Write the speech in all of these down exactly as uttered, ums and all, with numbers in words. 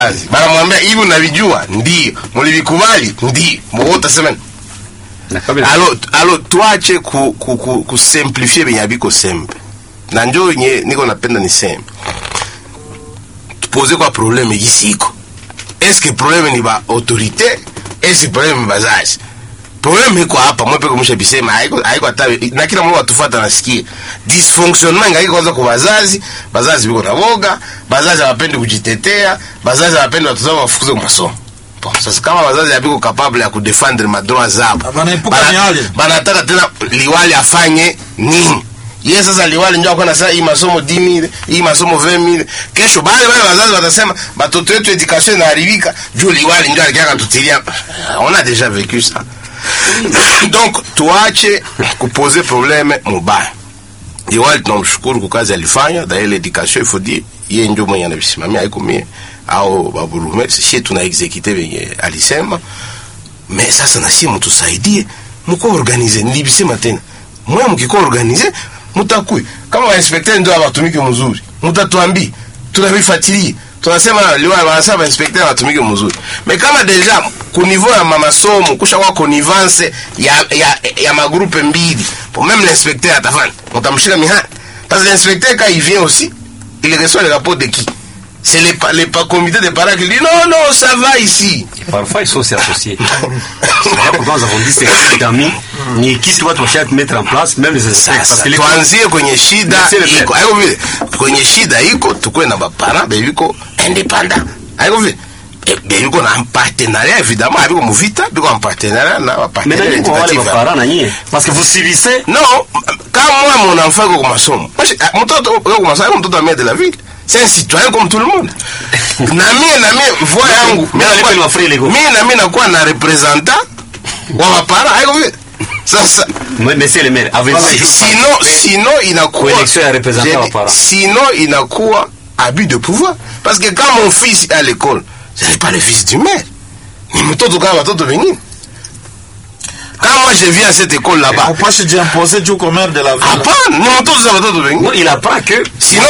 Banamwambia hivi unavijua? Ndio. Mlivikubali? Ndio. Mbona utasema? Alo alo tuache ku ku, ku, ku simplifier bien yabiko simple. Na njoo nye niko napenda niseme. Tupoze kwa problème yisiko. Est-ce que problème ni ba autorité? Est-ce que problème bazazi? Problème iko hapa mwepe kumsha bisema haiko haiko hata na kila mmoja atufuata nasikia. Dysfonctionnement ngai kwanza kwa bazazi, bazazi biko na woga, bazazi hawapendi kujitetea, bazazi hawapendi watoto wao wafukuze kwa masomo. Bon, sasa kama wazazi habiko capable ya kudefendre madroits zao. Banataka tena liwali afanye nini? Yeye sasa liwali njoo kwa sasa hii masomo dix mille, hii masomo vingt mille. Kesho bale bale wazazi watasema batoto wetu education inaharibika, juu liwali njoo alikia tutilia. On a déjà vécu ça. Donc tuache kuposer problème mubaya. Liwali tunamshukuru kwa kazi alifanya, da ile education il faut dire, yeye ndio mwenye anavisimamia haiko mimi au baburume, sisi tuna exécuter venye alisema. Mais sasa na sisi mtusaidie, mko organize, nilibisema tena. Mwe mkiko organize, mtakui. Kama wa inspecteur ndio abatumike mzuri, mtatuambia, tunavifuatilia. Tunasema liwali wanasema inspecteur abatumike mzuri. Mais kama deja ku niveau ya masomo kusha kwa connivence ya ya ya magroupe mbili, pour même l'inspecteur atafanya, mtamshika mihani. Parce que l'inspecteur quand il vient aussi, il reçoit le rapport de qui? C'est les, les, les comités de parents qui disent non, non, ça va ici. Et parfois, ils sont aussi associés. C'est là pourquoi nous avons dit c'est que d'amis, ni qui tu vas te mettre en place, même les aspects. Parce que les tuanzie kwenye shida iko. Haiko vile. Kwenye shida iko, tukue na bapara, bebiko indépendant. Haiko vile. Bebiko na partenariat, évidemment, avec Mouvita, bebiko en partenariat, na partenariat. Mais pourquoi les bapara na nyie? Parce que vous subissez. Non, quand moi, mon enfant, ko masomo. Mon toto, ko masomo, mon toto a de la ville. C'est un citoyen comme tout le monde. Na mie na mie voix yangu. Mie na mie na kuwa na représentant wa mapara haiko vile. Sasa monsieur le maire avec sinon sinon inakuwa élection ya représentant wa mapara. Sinon inakuwa abus de pouvoir parce que quand mon fils est à l'école, ce n'est pas le fils du maire. Ni mtoto kama watoto wengine. Quand moi je viens à cette école là-bas, on peut se dire imposer du commerce de la ville. Ah pas, non mtoto za watoto wengine. Non, il apprend que sinon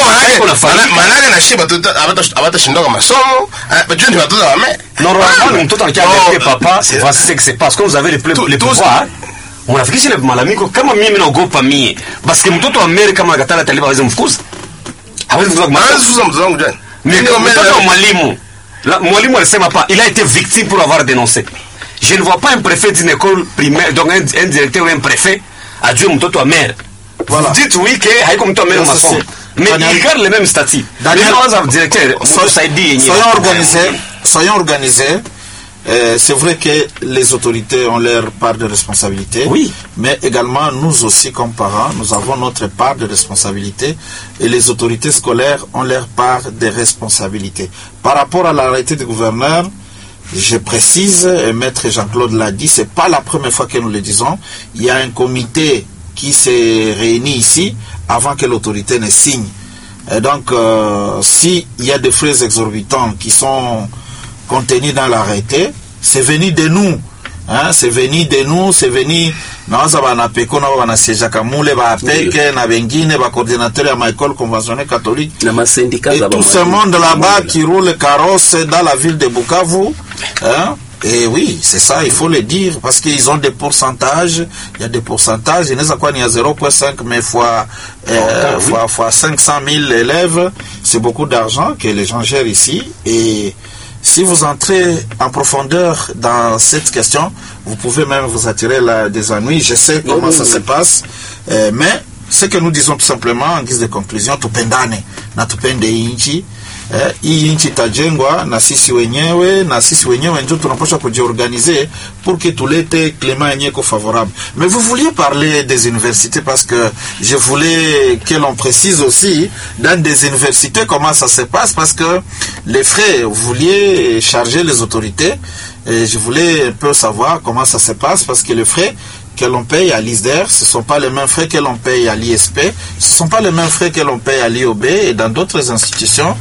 manake na shiba mtoto abata abata shindoka masomo, bajua ni watoto wa mère. Normalement mtoto akiambia papa, c'est ce que c'est parce que vous avez les les pouvoirs. Unafikisha na malalamiko kama mimi naogopa mie. Parce que mtoto wa mère kama akatala taliba hawezi mfukuza. Hawezi mfukuza mfukuza mtoto wangu jana. Mais comme mtoto wa mwalimu. La mwalimu alisema pas, il a été victime pour avoir dénoncé. Je ne vois pas un préfet d'une école primaire, donc un, un directeur ou un préfet à Dieu mtoto wa mère. Voilà. Vous dites oui que haiko mtoto wa mère mason. Mais il garde le même statut. Daniel, le directeur, soyons organisés, soyons organisés. Euh, c'est vrai que les autorités ont leur part de responsabilité, oui. Mais également nous aussi comme parents, nous avons notre part de responsabilité et les autorités scolaires ont leur part de responsabilité. Par rapport à l'arrêté du gouverneur, je précise, et Maître Jean-Claude l'a dit, c'est pas la première fois que nous le disons. Il y a un comité qui s'est réuni ici avant que l'autorité ne signe. Et donc, euh, s'il y a des frais exorbitants qui sont contenus dans l'arrêté, c'est venu de nous. Hein, c'est venu de nous, c'est venu nawaza bana peko na bana sejaka mule ba peke na bengine ba coordinateur ya ma école conventionnelle catholique na ma syndicat et tout ce monde là-bas qui roule carrosse dans la ville de Bukavu, hein. Et oui, c'est ça, il faut le dire, parce qu'ils ont des pourcentages, il y a des pourcentages, il n'y a quoi, il y a zéro virgule cinq, mais fois, euh, oui. fois, fois cinq cent mille élèves, c'est beaucoup d'argent que les gens gèrent ici, et si vous entrez en profondeur dans cette question, vous pouvez même vous attirer là des ennuis. Je sais comment oui, ça oui. se passe, euh, mais ce que nous disons tout simplement en guise de conclusion, tupendane na tupende inchi. Eh, hii nchi itajengwa na sisi wenyewe, na sisi wenyewe ndio tunapaswa kujiorganiser pour que tulete climat yenye ko favorable. Mais vous vouliez parler des universités parce que je voulais que l'on précise aussi dans des universités comment ça se passe, parce que les frais, vous vouliez charger les autorités et je voulais un peu savoir comment ça se passe, parce que les frais que l'on paye à l'I S D E R, ce ne sont pas les mêmes frais que l'on paye à l'I S P, ce ne sont pas les mêmes frais que l'on paye à l'I O B et dans d'autres institutions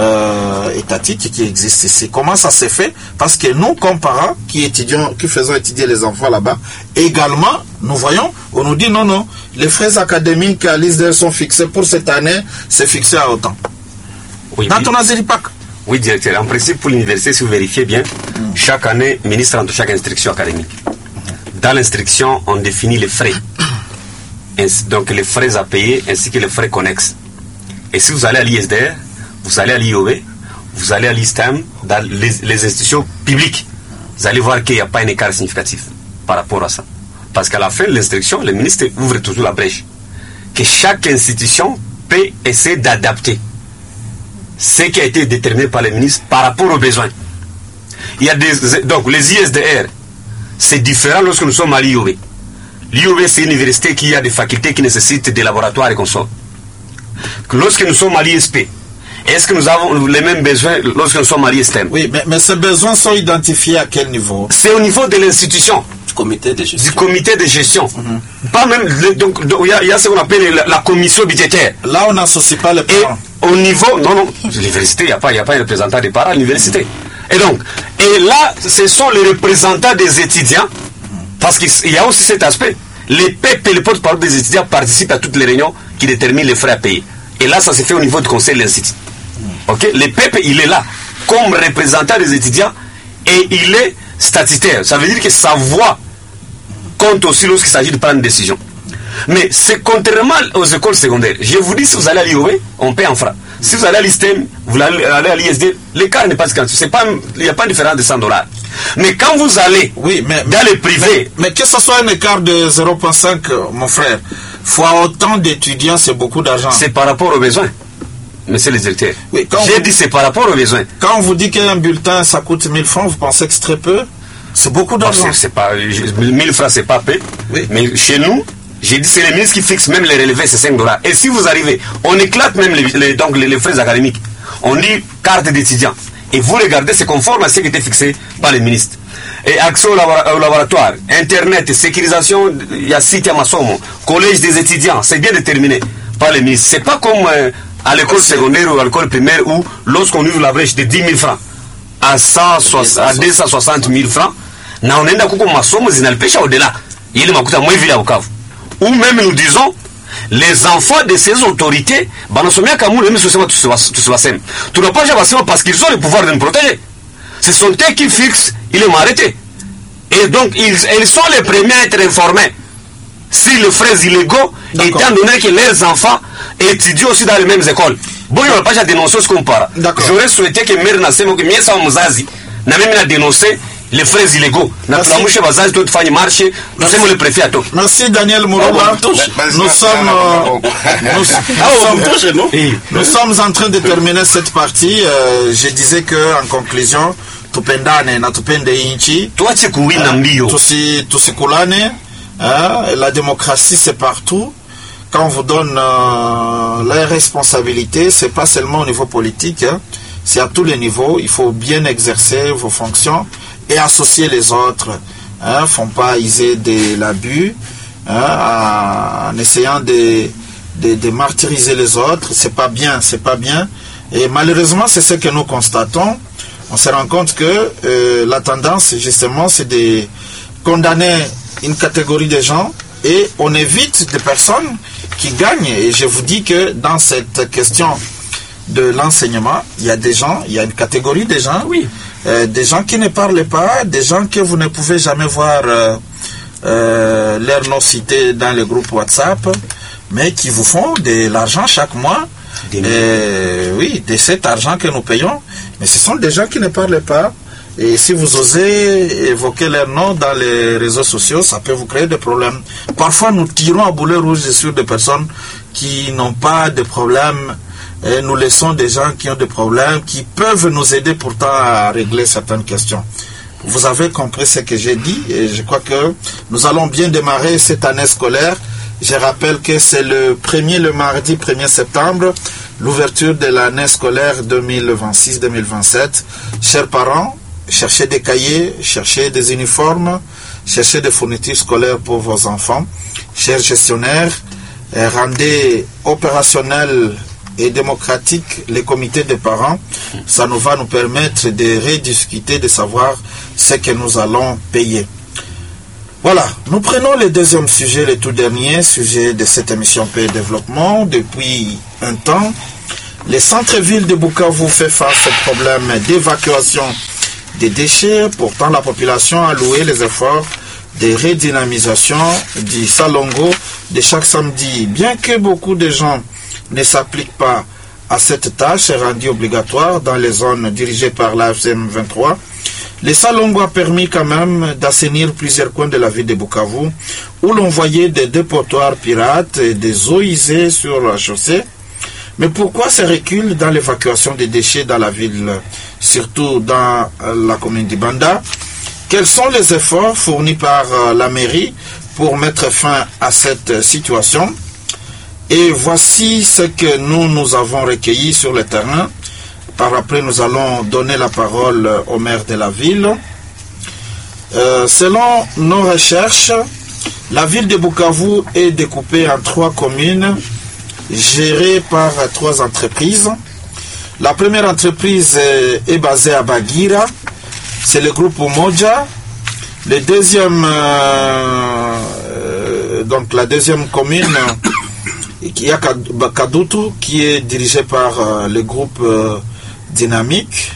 euh, étatiques qui existent ici. Comment ça se fait? Parce que nous, comme parents qui étudions, qui faisons étudier les enfants là-bas, également, nous voyons, on nous dit non, non, les frais académiques à l'I S D E R sont fixés pour cette année, c'est fixé à autant. Oui, dans oui. ton Azéripac. Oui, directeur. En principe, pour l'université, si vous vérifiez bien, mmh. chaque année, ministre entre chaque instruction académique. Dans l'instruction, on définit les frais. Donc les frais à payer ainsi que les frais connexes. Et si vous allez à l'I S D R, vous allez à l'I O B, vous allez à l'I S T E M, dans les, les institutions publiques, vous allez voir qu'il n'y a pas un écart significatif par rapport à ça. Parce qu'à la fin de l'instruction, le ministre ouvre toujours la brèche. Que chaque institution peut essayer d'adapter ce qui a été déterminé par le ministre par rapport aux besoins. Il y a des, donc les I S D R, c'est différent lorsque nous sommes à l'I O B. L'I O B, c'est une université qui a des facultés qui nécessitent des laboratoires et consorts. Lorsque nous sommes à l'I S P, est-ce que nous avons les mêmes besoins lorsque nous sommes à l'I S T E M? Oui, mais, mais ces besoins sont identifiés à quel niveau? C'est au niveau de l'institution. Du comité de gestion. Du comité de gestion. Mm-hmm. Pas même, donc, il y, y a ce qu'on appelle la, la commission budgétaire. Là, on n'associe pas les parents. Et au niveau, non, non, l'université, il n'y a, a pas un représentant des parents à l'université. Mm-hmm. Et donc, et là, ce sont les représentants des étudiants, parce qu'il y a aussi cet aspect. Les P E P et les porte-parole des étudiants participent à toutes les réunions qui déterminent les frais à payer. Et là, ça se fait au niveau du conseil de l'institut. Ok, le P E P, il est là comme représentant des étudiants et il est statutaire. Ça veut dire que sa voix compte aussi lorsqu'il s'agit de prendre une décision. Mais c'est contrairement aux écoles secondaires. Je vous dis, si vous allez à l'I O B, on paie en francs. Si vous allez à l'I S T E M, vous allez à l'I S D, l'écart n'est pas significatif. Il n'y a pas de différence de cent dollars. Mais quand vous allez oui, mais, dans les privés... Mais, mais que ce soit un écart de zéro virgule cinq, mon frère, fois autant d'étudiants, c'est beaucoup d'argent. C'est par rapport aux besoins, monsieur le directeur. Oui, J'ai vous, dit c'est par rapport aux besoins. Quand on vous dit qu'un bulletin, ça coûte mille francs, vous pensez que c'est très peu? C'est beaucoup d'argent. C'est pas, mille francs, c'est pas peu. Oui. Mais chez nous, j'ai dit c'est les ministres qui fixent même les relevés, c'est cinq dollars. Et si vous arrivez, on éclate même les, les, donc les, les frais académiques. On dit carte d'étudiant. Et vous regardez, c'est conforme à ce qui était fixé par les ministres. Et accès au, labora au laboratoire, Internet, sécurisation, il y a site à Massomo, collège des étudiants, c'est bien déterminé par les ministres. C'est pas comme euh, à l'école secondaire ou à l'école primaire où, lorsqu'on ouvre la brèche de dix mille francs à, cent soixante, à deux cent soixante mille francs, na on enda kuko masomo zinalipesha au-delà. Il makuta moins vile à Bukavu. Ou même nous disons, les enfants de ces autorités, banasomia kamu le miso sema tusibasem. Tu n'as pas jamais parce qu'ils ont le pouvoir de nous protéger. Ce sont eux qui fixent, ils m'ont arrêté. Et donc, ils, ils sont les premiers à être informés si les frais illégaux, étant donné que leurs enfants étudient aussi dans les mêmes écoles. Bon, il n'y a pas déjà dénoncé ce qu'on parle. J'aurais souhaité que Mère Nassemo, que Miesa Mouzazi, n'a même dénoncé les frais illégaux. Merci Daniel Mouroula. Nous sommes, nous, sommes, nous sommes en train de terminer cette partie. Euh, je disais que en conclusion, tupendane na tupende inchi. Tusikulane. La démocratie c'est partout. Quand on vous donne euh, les responsabilités, c'est pas seulement au niveau politique, hein, c'est à tous les niveaux. Il faut bien exercer vos fonctions et associer les autres. Hein, font pas user de l'abus, hein, en essayant de, de, de martyriser les autres. C'est pas bien, c'est pas bien. Et malheureusement, c'est ce que nous constatons. On se rend compte que euh, la tendance, justement, c'est de condamner une catégorie de gens et on évite des personnes qui gagnent. Et je vous dis que dans cette question de l'enseignement, il y a des gens, il y a une catégorie de gens, oui. euh, des gens qui ne parlent pas, des gens que vous ne pouvez jamais voir euh, euh, leur nom cité dans le groupe WhatsApp, mais qui vous font de l'argent chaque mois. Et, oui, de cet argent que nous payons. Mais ce sont des gens qui ne parlent pas. Et si vous osez évoquer leur nom dans les réseaux sociaux, ça peut vous créer des problèmes. Parfois, nous tirons à boulet rouge sur des personnes qui n'ont pas de problème. Et nous laissons des gens qui ont des problèmes, qui peuvent nous aider pourtant à régler certaines questions. Vous avez compris ce que j'ai dit et je crois que nous allons bien démarrer cette année scolaire. Je rappelle que c'est le premier, le mardi premier septembre, l'ouverture de l'année scolaire deux mille vingt-six deux mille vingt-sept. Chers parents, cherchez des cahiers, cherchez des uniformes, cherchez des fournitures scolaires pour vos enfants. Chers gestionnaires, rendez opérationnel et démocratique les comités de parents. Ça nous va nous permettre de rediscuter, de savoir ce que nous allons payer. Voilà, nous prenons le deuxième sujet, le tout dernier sujet de cette émission Paix et Développement. Depuis un temps, Le centre-ville de Bukavu fait face au problème d'évacuation des déchets. Pourtant, la population a loué les efforts de redynamisation du Salongo de chaque samedi. Bien que beaucoup de gens ne s'appliquent pas à cette tâche rendue obligatoire dans les zones dirigées par la F C M vingt-trois, le Salongo a permis quand même d'assainir plusieurs coins de la ville de Bukavu où l'on voyait des dépotoirs pirates et des eaux usées sur la chaussée. Mais pourquoi ce recul dans l'évacuation des déchets dans la ville, surtout dans la commune d'Ibanda? Quels sont les efforts fournis par la mairie pour mettre fin à cette situation? Et voici ce que nous, nous avons recueilli sur le terrain. Par après, nous allons donner la parole au maire de la ville. Euh, selon nos recherches, la ville de Bukavu est découpée en trois communes gérées par trois entreprises. La première entreprise est basée à Bagira, c'est le groupe Umoja. Le deuxième, euh, donc la deuxième commune, il y a Kadutu qui est dirigée par euh, le groupe euh, Dynamique.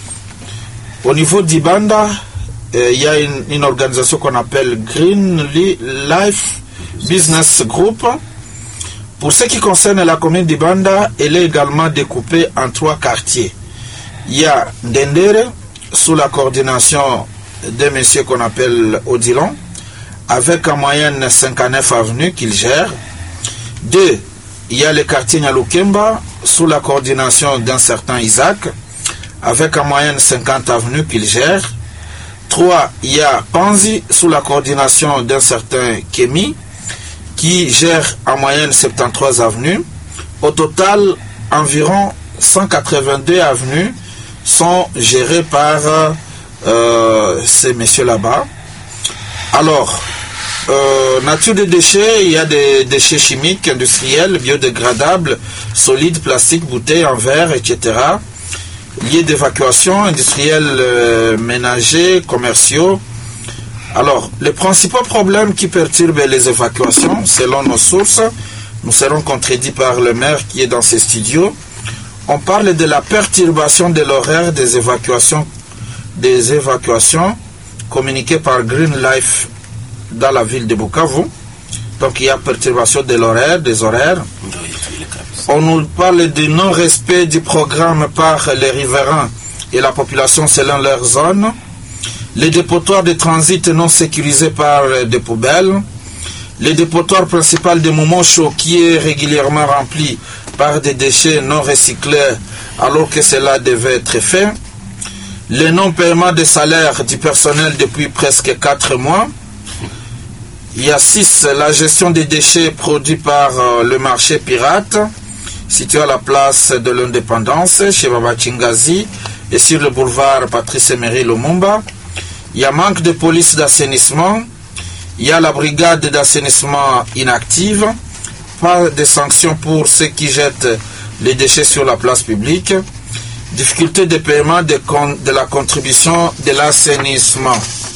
Au niveau d'Ibanda, euh, il y a une, une organisation qu'on appelle Green Life Business Group. Pour ce qui concerne la commune d'Ibanda, elle est également découpée en trois quartiers. Il y a Ndendere, sous la coordination de messieurs qu'on appelle Odilon, avec en moyenne cinquante-neuf avenues qu'il gère. Deux, il y a le quartier Nyalukemba, sous la coordination d'un certain Isaac, avec en moyenne cinquante avenues qu'il gère. Trois, il y a Panzi, sous la coordination d'un certain Kemi, qui gère en moyenne soixante-treize avenues. Au total, environ cent quatre-vingt-deux avenues sont gérées par euh, ces messieurs là-bas. Alors, euh, nature des déchets, il y a des déchets chimiques, industriels, biodégradables, solides, plastiques, bouteilles en verre, et cetera. Liés d'évacuation, industriels, euh, ménagers, commerciaux. Alors, les principaux problèmes qui perturbent les évacuations, selon nos sources, nous serons contredits par le maire qui est dans ces studios. On parle de la perturbation de l'horaire des évacuations, des évacuations communiquées par Green Life dans la ville de Bukavu. Donc il y a perturbation de l'horaire, des horaires. On nous parle du non-respect du programme par les riverains et la population selon leur zone. Les dépotoirs de transit non sécurisés par des poubelles. Le dépotoir principal de Momosho qui est régulièrement rempli par des déchets non recyclés alors que cela devait être fait. Le non-paiement des salaires du personnel depuis presque quatre mois. Il y a six, la gestion des déchets produits par euh, le marché pirate situé à la place de l'Indépendance chez Baba Chingazi et sur le boulevard Patrice Emery Lumumba. Il y a manque de police d'assainissement. Il y a la brigade d'assainissement inactive. Pas de sanctions pour ceux qui jettent les déchets sur la place publique. Difficulté de paiement de, con, de la contribution de l'assainissement.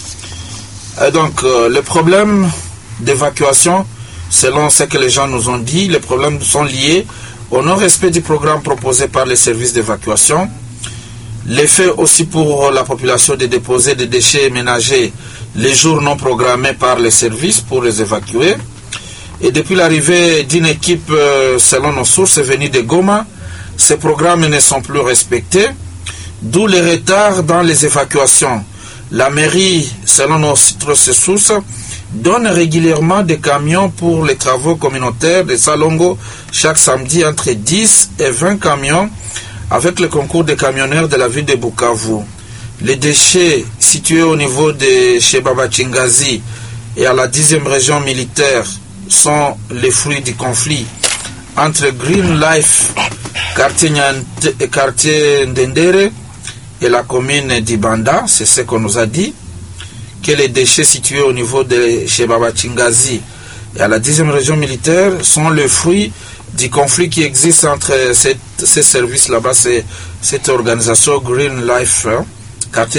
Et donc, euh, les problèmes d'évacuation, selon ce que les gens nous ont dit, les problèmes sont liés au non-respect du programme proposé par les services d'évacuation. L'effet aussi pour la population de déposer des déchets ménagers les jours non programmés par les services pour les évacuer. Et depuis l'arrivée d'une équipe, euh, selon nos sources, venue de Goma, ces programmes ne sont plus respectés, d'où les retards dans les évacuations. La mairie, selon nos sources, donne régulièrement des camions pour les travaux communautaires de Salongo chaque samedi entre dix et vingt camions avec le concours des camionneurs de la ville de Bukavu. Les déchets situés au niveau de chez Baba Chingazi et à la dixième région militaire sont les fruits du conflit entre Green Life, quartier, Nyante, quartier Ndendere et la commune d'Ibanda. C'est ce qu'on nous a dit, que les déchets situés au niveau de chez Baba Chingazi et à la dixième région militaire sont le fruit du conflit qui existe entre cette, ces services là-bas, cette organisation Green Life, hein, quartier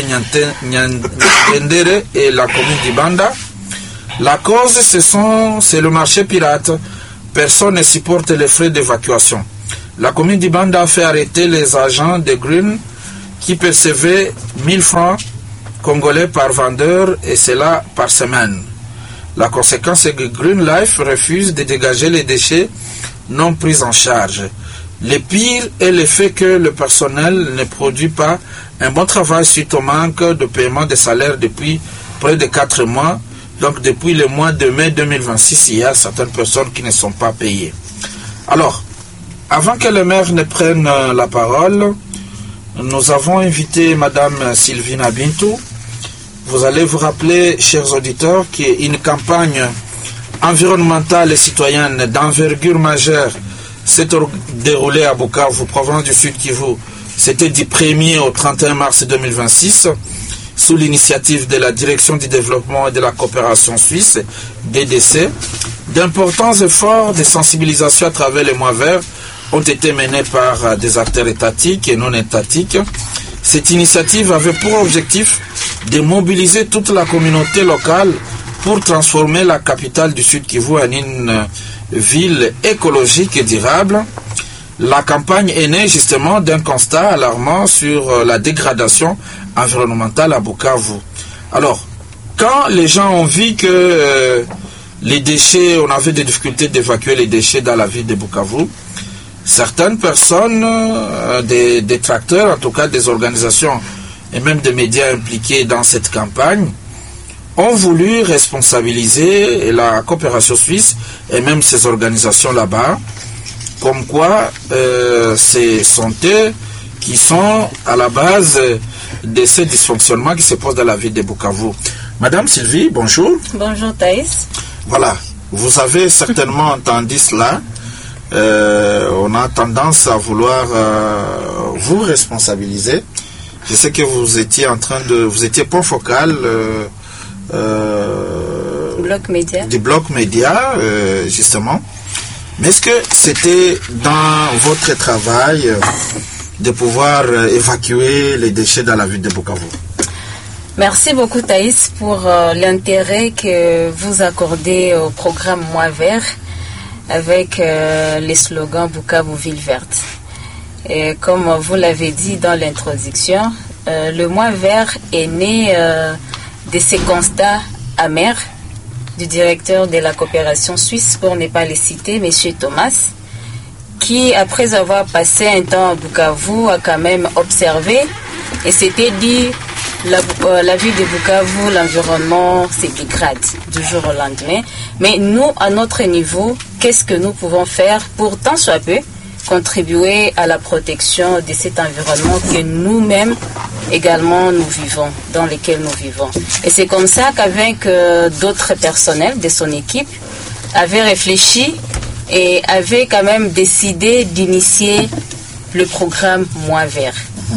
Ndendere et la commune d'Ibanda. La cause, ce sont, c'est le marché pirate. Personne ne supporte les frais d'évacuation. La commune d'Ibanda a fait arrêter les agents de Green qui percevaient mille francs congolais par vendeur et cela par semaine. La conséquence est que Green Life refuse de dégager les déchets non pris en charge. Le pire est le fait que le personnel ne produit pas un bon travail suite au manque de paiement des salaires depuis près de quatre mois. Donc depuis le mois de mai deux mille vingt-six, il y a certaines personnes qui ne sont pas payées. Alors, avant que le maire ne prenne la parole, nous avons invité Madame Sylvina Bintou. Vous allez vous rappeler, chers auditeurs, qu'une campagne environnementale et citoyenne d'envergure majeure s'est déroulée à Bukavu, province du Sud Kivu. C'était du premier au trente et un mars deux mille vingt-six, sous l'initiative de la Direction du développement et de la coopération suisse, D D C. D'importants efforts de sensibilisation à travers les mois verts ont été menés par des acteurs étatiques et non étatiques. Cette initiative avait pour objectif de mobiliser toute la communauté locale pour transformer la capitale du Sud Kivu en une ville écologique et durable. La campagne est née justement d'un constat alarmant sur la dégradation environnementale à Bukavu. Alors, quand les gens ont vu que euh, les déchets, on avait des difficultés d'évacuer les déchets dans la ville de Bukavu, certaines personnes, euh, des détracteurs, en tout cas des organisations et même des médias impliqués dans cette campagne, ont voulu responsabiliser la coopération suisse et même ces organisations là-bas, comme quoi euh, ce sont eux qui sont à la base de ces dysfonctionnements qui se posent dans la ville de Bukavu. Madame Sylvie, bonjour. Bonjour Thaïs. Voilà, vous avez certainement entendu cela. Euh, on a tendance à vouloir euh, vous responsabiliser. Je sais que vous étiez en train de... Vous étiez point focal euh, euh, bloc média. du bloc média, euh, justement. Mais est-ce que c'était dans votre travail euh, de pouvoir euh, évacuer les déchets dans la ville de Bukavu? Merci beaucoup Thaïs pour euh, l'intérêt que vous accordez au programme Mois Vert avec euh, les slogans Bukavu Ville Verte. Et comme vous l'avez dit dans l'introduction, euh, le Mois Vert est né euh, de ces constats amers du directeur de la coopération suisse, pour ne pas le citer, M. Thomas, qui, après avoir passé un temps à Bukavu, a quand même observé et s'était dit la, euh, la ville de Bukavu, l'environnement se dégrade du jour au lendemain. Mais nous, à notre niveau, qu'est-ce que nous pouvons faire pour tant soit peu contribuer à la protection de cet environnement que nous-mêmes également nous vivons, dans lequel nous vivons. Et c'est comme ça qu'avec euh, d'autres personnels de son équipe, avait réfléchi et avait quand même décidé d'initier le programme Mois Vert.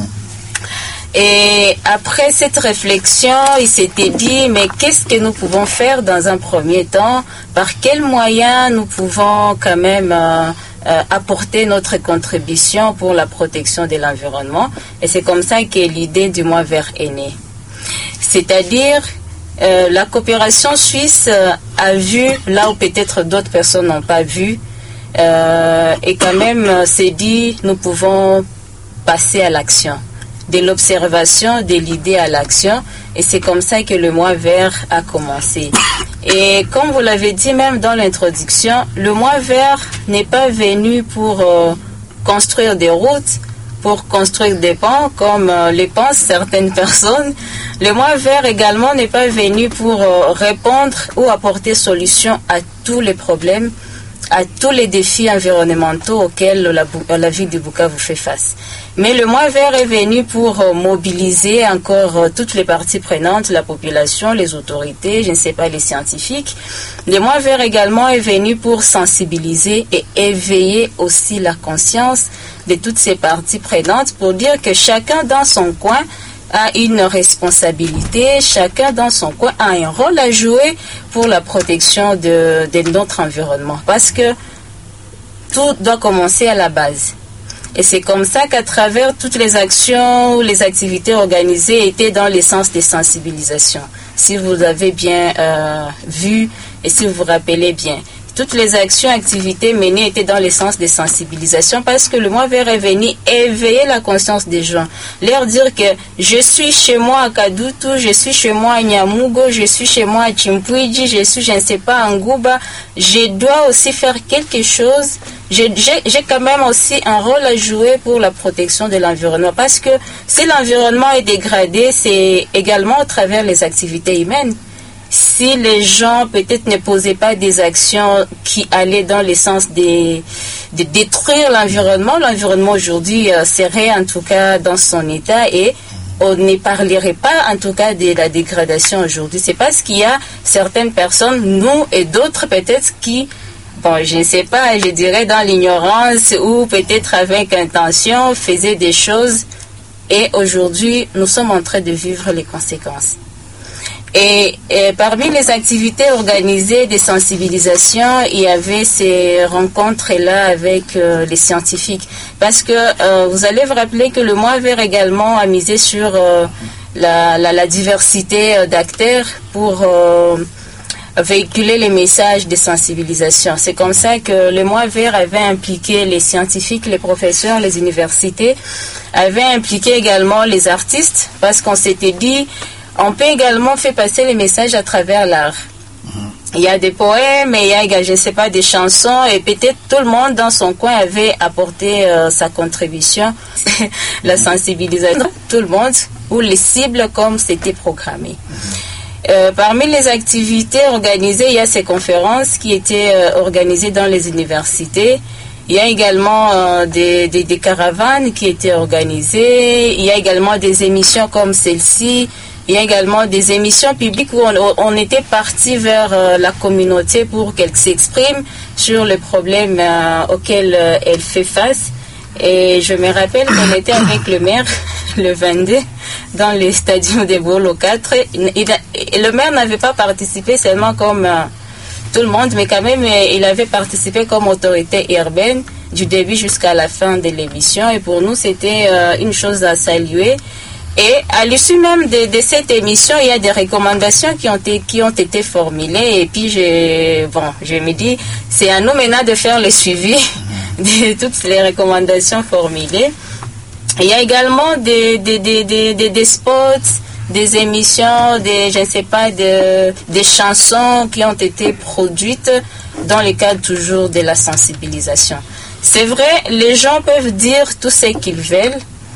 Et après cette réflexion, il s'était dit, mais qu'est-ce que nous pouvons faire dans un premier temps? Par quels moyens nous pouvons quand même euh, euh, apporter notre contribution pour la protection de l'environnement? Et c'est comme ça que l'idée du Mois Vert est née. C'est-à-dire, euh, la coopération suisse euh, a vu, là où peut-être d'autres personnes n'ont pas vu, euh, et quand même euh, s'est dit, nous pouvons passer à l'action. De l'observation, de l'idée à l'action. Et c'est comme ça que le Mois Vert a commencé. Et comme vous l'avez dit même dans l'introduction, le Mois Vert n'est pas venu pour euh, construire des routes, pour construire des ponts, comme euh, le pensent certaines personnes. Le Mois Vert également n'est pas venu pour euh, répondre ou apporter solution à tous les problèmes, à tous les défis environnementaux auxquels la, la ville de Bukavu fait face. Mais le Mois Vert est venu pour euh, mobiliser encore euh, toutes les parties prenantes, la population, les autorités, je ne sais pas, les scientifiques. Le Mois Vert également est venu pour sensibiliser et éveiller aussi la conscience de toutes ces parties prenantes, pour dire que chacun dans son coin a une responsabilité, chacun dans son coin a un rôle à jouer pour la protection de, de notre environnement. Parce que tout doit commencer à la base. Et c'est comme ça qu'à travers toutes les actions ou les activités organisées étaient dans le sens de sensibilisation. Si vous avez bien euh, vu et si vous vous rappelez bien, toutes les actions, activités menées étaient dans le sens de sensibilisation parce que le mois vert est venu éveiller la conscience des gens. Leur dire que je suis chez moi à Kadutu, je suis chez moi à Nyamugo, je suis chez moi à Chimpwiji, je suis, je ne sais pas, à Ngouba. Je dois aussi faire quelque chose. J'ai quand même aussi un rôle à jouer pour la protection de l'environnement parce que si l'environnement est dégradé, c'est également à travers les activités humaines. Si les gens peut-être ne posaient pas des actions qui allaient dans le sens de, de détruire l'environnement, l'environnement aujourd'hui euh, serait en tout cas dans son état et on ne parlerait pas en tout cas de la dégradation aujourd'hui. C'est parce qu'il y a certaines personnes, nous et d'autres peut-être qui, bon je ne sais pas, je dirais dans l'ignorance ou peut-être avec intention, faisaient des choses et aujourd'hui nous sommes en train de vivre les conséquences. Et, et parmi les activités organisées de sensibilisation, il y avait ces rencontres-là avec euh, les scientifiques. Parce que euh, vous allez vous rappeler que le mois vert également a misé sur euh, la, la, la diversité euh, d'acteurs pour euh, véhiculer les messages de sensibilisation. C'est comme ça que le mois vert avait impliqué les scientifiques, les professeurs, les universités, avait impliqué également les artistes, parce qu'on s'était dit on peut également faire passer les messages à travers l'art. Il y a des poèmes, il y a, je ne sais pas, des chansons, et peut-être tout le monde dans son coin avait apporté euh, sa contribution, la sensibilisation, tout le monde, ou les cibles comme c'était programmé. Euh, parmi les activités organisées, il y a ces conférences qui étaient euh, organisées dans les universités. Il y a également euh, des, des, des caravanes qui étaient organisées. Il y a également des émissions comme celle-ci. Il y a également des émissions publiques où on, on était parti vers euh, la communauté pour qu'elle s'exprime sur les problèmes euh, auxquels euh, elle fait face. Et je me rappelle qu'on était avec le maire le vingt-deux dans le stadium de Bolo quatre. Il, il, le maire n'avait pas participé seulement comme euh, tout le monde, mais quand même euh, il avait participé comme autorité urbaine du début jusqu'à la fin de l'émission. Et pour nous, c'était euh, une chose à saluer. Et à l'issue même de, de cette émission, il y a des recommandations qui ont été, qui ont été formulées. Et puis, je, bon, je me dis, c'est à nous maintenant de faire le suivi de toutes les recommandations formulées. Et il y a également des, des, des, des, des, des spots, des émissions, des, je ne sais pas, de, des chansons qui ont été produites dans le cadre toujours de la sensibilisation. C'est vrai, les gens peuvent dire tout ce qu'ils veulent.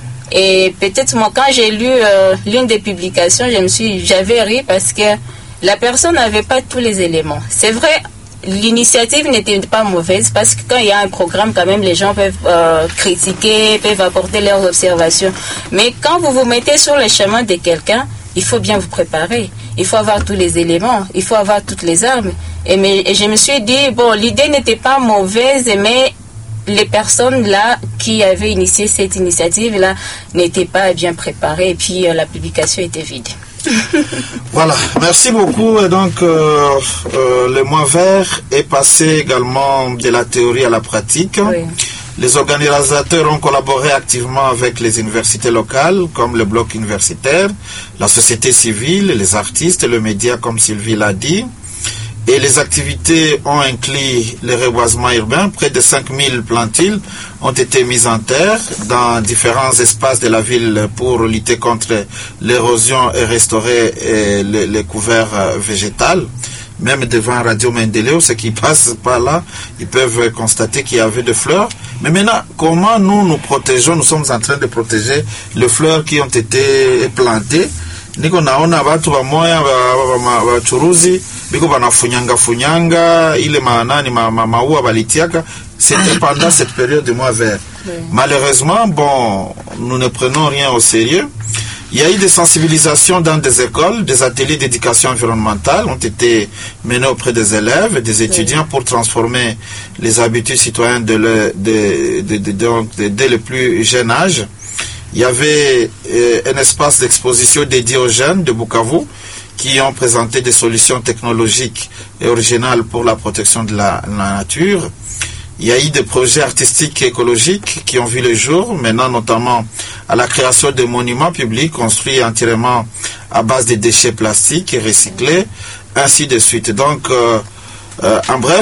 Et peut-être moi, quand j'ai lu euh, l'une des publications, je me suis, j'avais ri parce que la personne n'avait pas tous les éléments. C'est vrai, l'initiative n'était pas mauvaise parce que quand il y a un programme, quand même, les gens peuvent euh, critiquer, peuvent apporter leurs observations. Mais quand vous vous mettez sur le chemin de quelqu'un, il faut bien vous préparer. Il faut avoir tous les éléments, il faut avoir toutes les armes. Et, mais, et je me suis dit, bon, l'idée n'était pas mauvaise, mais les personnes là qui avaient initié cette initiative là n'étaient pas bien préparées et puis euh, la publication était vide. Voilà, merci beaucoup. Et donc euh, euh, le mois vert est passé également de la théorie à la pratique. Oui. Les organisateurs ont collaboré activement avec les universités locales comme le bloc universitaire, la société civile, les artistes et le média comme Sylvie l'a dit. Et les activités ont inclus le reboisement urbain. Près de cinq mille plantules ont été mises en terre dans différents espaces de la ville pour lutter contre l'érosion et restaurer les, les couverts végétaux. Même devant Radio Mendeleo, ceux qui passent par là, ils peuvent constater qu'il y avait des fleurs. Mais maintenant, comment nous nous protégeons? Nous sommes en train de protéger les fleurs qui ont été plantées. Niko naona watu wa moya wachuruzi biko banafunyanga funyanga ile maanani ma, ma, maua balitiaka. C'était pendant cette période de mois vert. Oui. Malheureusement, bon, nous ne prenons rien au sérieux. Il y a eu des sensibilisations dans des écoles, des ateliers d'éducation environnementale ont été menés auprès des élèves et des étudiants oui. pour transformer les habitudes citoyennes de le, de, de, de, de, de, dès le plus jeune âge. Il y avait euh, un espace d'exposition dédié aux jeunes de Bukavu qui ont présenté des solutions technologiques et originales pour la protection de la, la nature. Il y a eu des projets artistiques et écologiques qui ont vu le jour, maintenant notamment à la création de monuments publics construits entièrement à base de déchets plastiques et recyclés, ainsi de suite. Donc, euh, euh, en bref,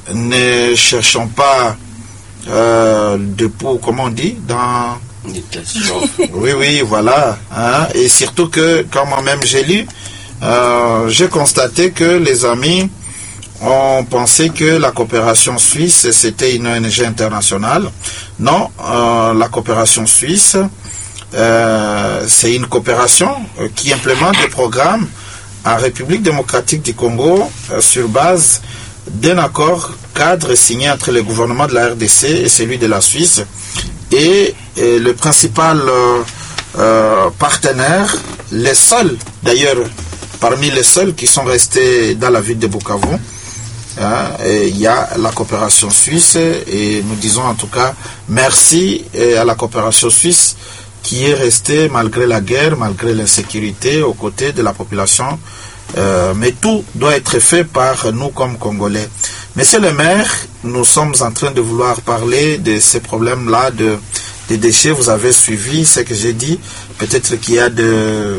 ne cherchons pas euh, de pour, comment on dit, dans... Oui, oui, voilà. Hein? Et surtout que, quand moi-même j'ai lu, euh, j'ai constaté que les amis ont pensé que la coopération suisse, c'était une O N G internationale. Non, euh, la coopération suisse, euh, c'est une coopération qui implémente des programmes en République démocratique du Congo euh, sur base d'un accord cadre signé entre le gouvernement de la R D C et celui de la Suisse. Et, et le principal euh, euh, partenaire, les seuls, d'ailleurs, parmi les seuls qui sont restés dans la ville de Bukavu, hein, il y a la coopération suisse, et nous disons en tout cas merci à la coopération suisse qui est restée malgré la guerre, malgré l'insécurité, aux côtés de la population. Euh, mais tout doit être fait par nous comme Congolais. Monsieur le maire, nous sommes en train de vouloir parler de ces problèmes-là de, de déchets. Vous avez suivi ce que j'ai dit. Peut-être qu'il y a de,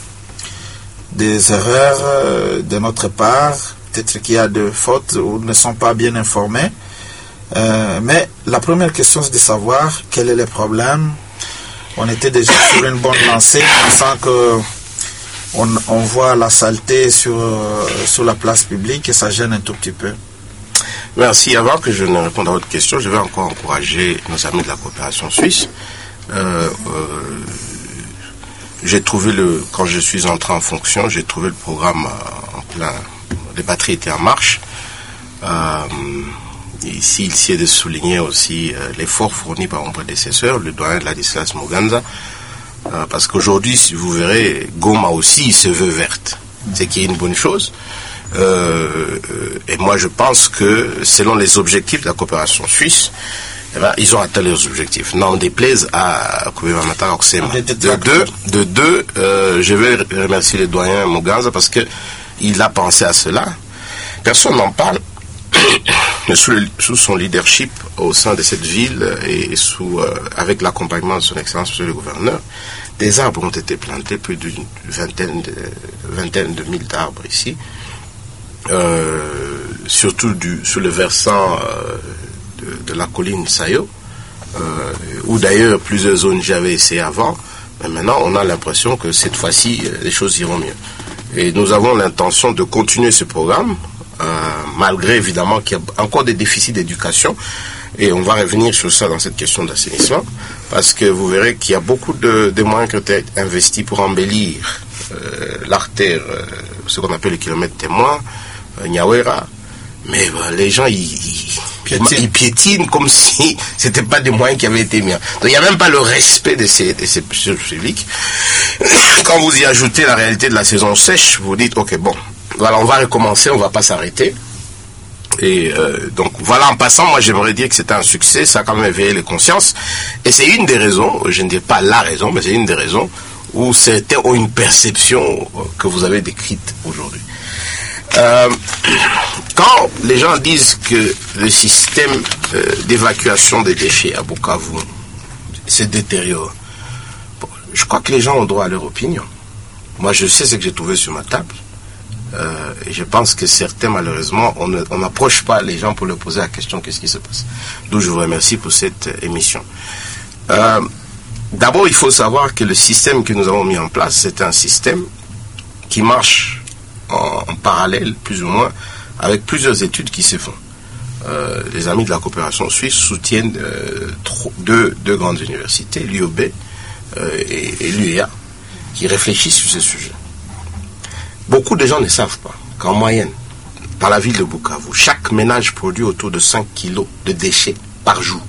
des erreurs de notre part. Peut-être qu'il y a de fautes ou ne sont pas bien informés. Euh, mais la première question, c'est de savoir quel est le problème. On était déjà sur une bonne lancée, pensant que On, on voit la saleté sur, euh, sur la place publique et ça gêne un tout petit peu. Merci. Avant que je ne réponde à votre question, je vais encore encourager nos amis de la coopération suisse. Euh, euh, j'ai trouvé le, quand je suis entré en fonction, j'ai trouvé le programme en plein, les batteries étaient en marche. Euh, ici, il s'y est de souligner aussi euh, l'effort fourni par mon prédécesseur, le doyen de Ladislas Muganza. Euh, parce qu'aujourd'hui, si vous verrez, Goma aussi se veut verte, ce qui est une bonne chose. Euh, et moi, je pense que selon les objectifs de la coopération suisse, eh ben, ils ont atteint leurs objectifs. N'en déplaise à Koubeba Oksema. De deux, de deux euh, je vais remercier le doyen Muganza parce que il a pensé à cela. Personne n'en parle. Mais sous, le, sous son leadership au sein de cette ville et sous, euh, avec l'accompagnement de son excellence monsieur le gouverneur, des arbres ont été plantés, plus d'une vingtaine de, vingtaine de mille d'arbres ici, euh, surtout du, sur le versant euh, de, de la colline Sayo, euh, où d'ailleurs plusieurs O N G avaient essayé avant, mais maintenant on a l'impression que cette fois-ci les choses iront mieux. Et nous avons l'intention de continuer ce programme, Euh, malgré évidemment qu'il y a encore des déficits d'éducation, et on va revenir sur ça dans cette question d'assainissement, parce que vous verrez qu'il y a beaucoup de, de moyens qui ont été investis pour embellir euh, l'artère, euh, ce qu'on appelle le kilomètre témoin, euh, Nyawera, mais bah, les gens ils, ils, piétinent. ils piétinent comme si c'était pas des moyens qui avaient été mis. Donc il n'y a même pas le respect de ces, de ces publics. Quand vous y ajoutez la réalité de la saison sèche, vous dites ok bon, voilà, on va recommencer, on ne va pas s'arrêter. Et euh, donc voilà, en passant, moi j'aimerais dire que c'était un succès, ça a quand même éveillé les consciences. Et c'est une des raisons, je ne dis pas la raison, mais c'est une des raisons où certains ont une perception que vous avez décrite aujourd'hui. Euh, quand les gens disent que le système euh, d'évacuation des déchets à Bukavu se détériore, bon, je crois que les gens ont droit à leur opinion. Moi je sais ce que j'ai trouvé sur ma table. Euh, et je pense que certains, malheureusement, on n'approche pas les gens pour leur poser la question qu'est-ce qui se passe. D'où je vous remercie pour cette euh, émission. Euh, D'abord, il faut savoir que le système que nous avons mis en place, c'est un système qui marche en, en parallèle, plus ou moins, avec plusieurs études qui se font. Euh, les amis de la coopération suisse soutiennent euh, trop, deux, deux grandes universités, l'U O B euh, et, et l'U E A, qui réfléchissent sur ce sujet. Beaucoup de gens ne savent pas qu'en moyenne, dans la ville de Bukavu, chaque ménage produit autour de cinq kilos de déchets par jour.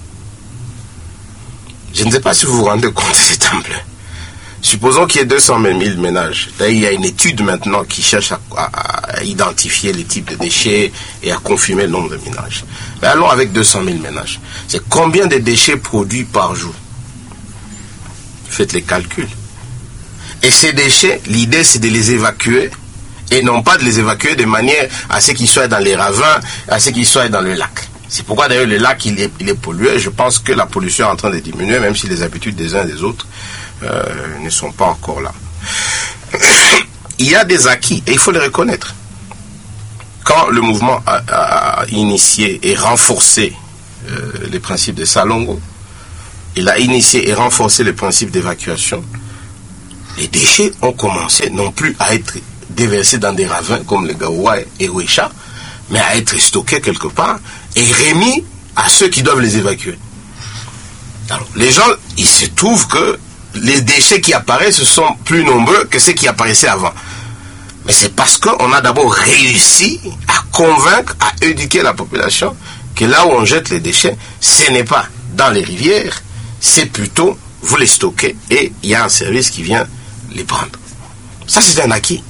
Je ne sais pas si vous vous rendez compte de cet ampleur. Supposons qu'il y ait deux cent mille ménages. D'ailleurs, il y a une étude maintenant qui cherche à, à, à identifier les types de déchets et à confirmer le nombre de ménages. Mais allons avec deux cent mille ménages. C'est combien de déchets produits par jour? Faites les calculs. Et ces déchets, l'idée c'est de les évacuer et non pas de les évacuer de manière à ce qu'ils soient dans les ravins, à ce qu'ils soient dans le lac. C'est pourquoi d'ailleurs le lac il est, il est pollué. Je pense que la pollution est en train de diminuer, même si les habitudes des uns et des autres euh, ne sont pas encore là. Il y a des acquis et il faut les reconnaître. quand le mouvement a, a initié et renforcé euh, les principes de Salongo, il a initié et renforcé les principes d'évacuation, les déchets ont commencé non plus à être déversés dans des ravins comme le Gaoua et Ouécha, mais à être stockés quelque part et remis à ceux qui doivent les évacuer. Alors, les gens, il se trouve que les déchets qui apparaissent sont plus nombreux que ceux qui apparaissaient avant. Mais c'est parce qu'on a d'abord réussi à convaincre, à éduquer la population que là où on jette les déchets, ce n'est pas dans les rivières, c'est plutôt vous les stockez et il y a un service qui vient les prendre. Ça, c'est un acquis.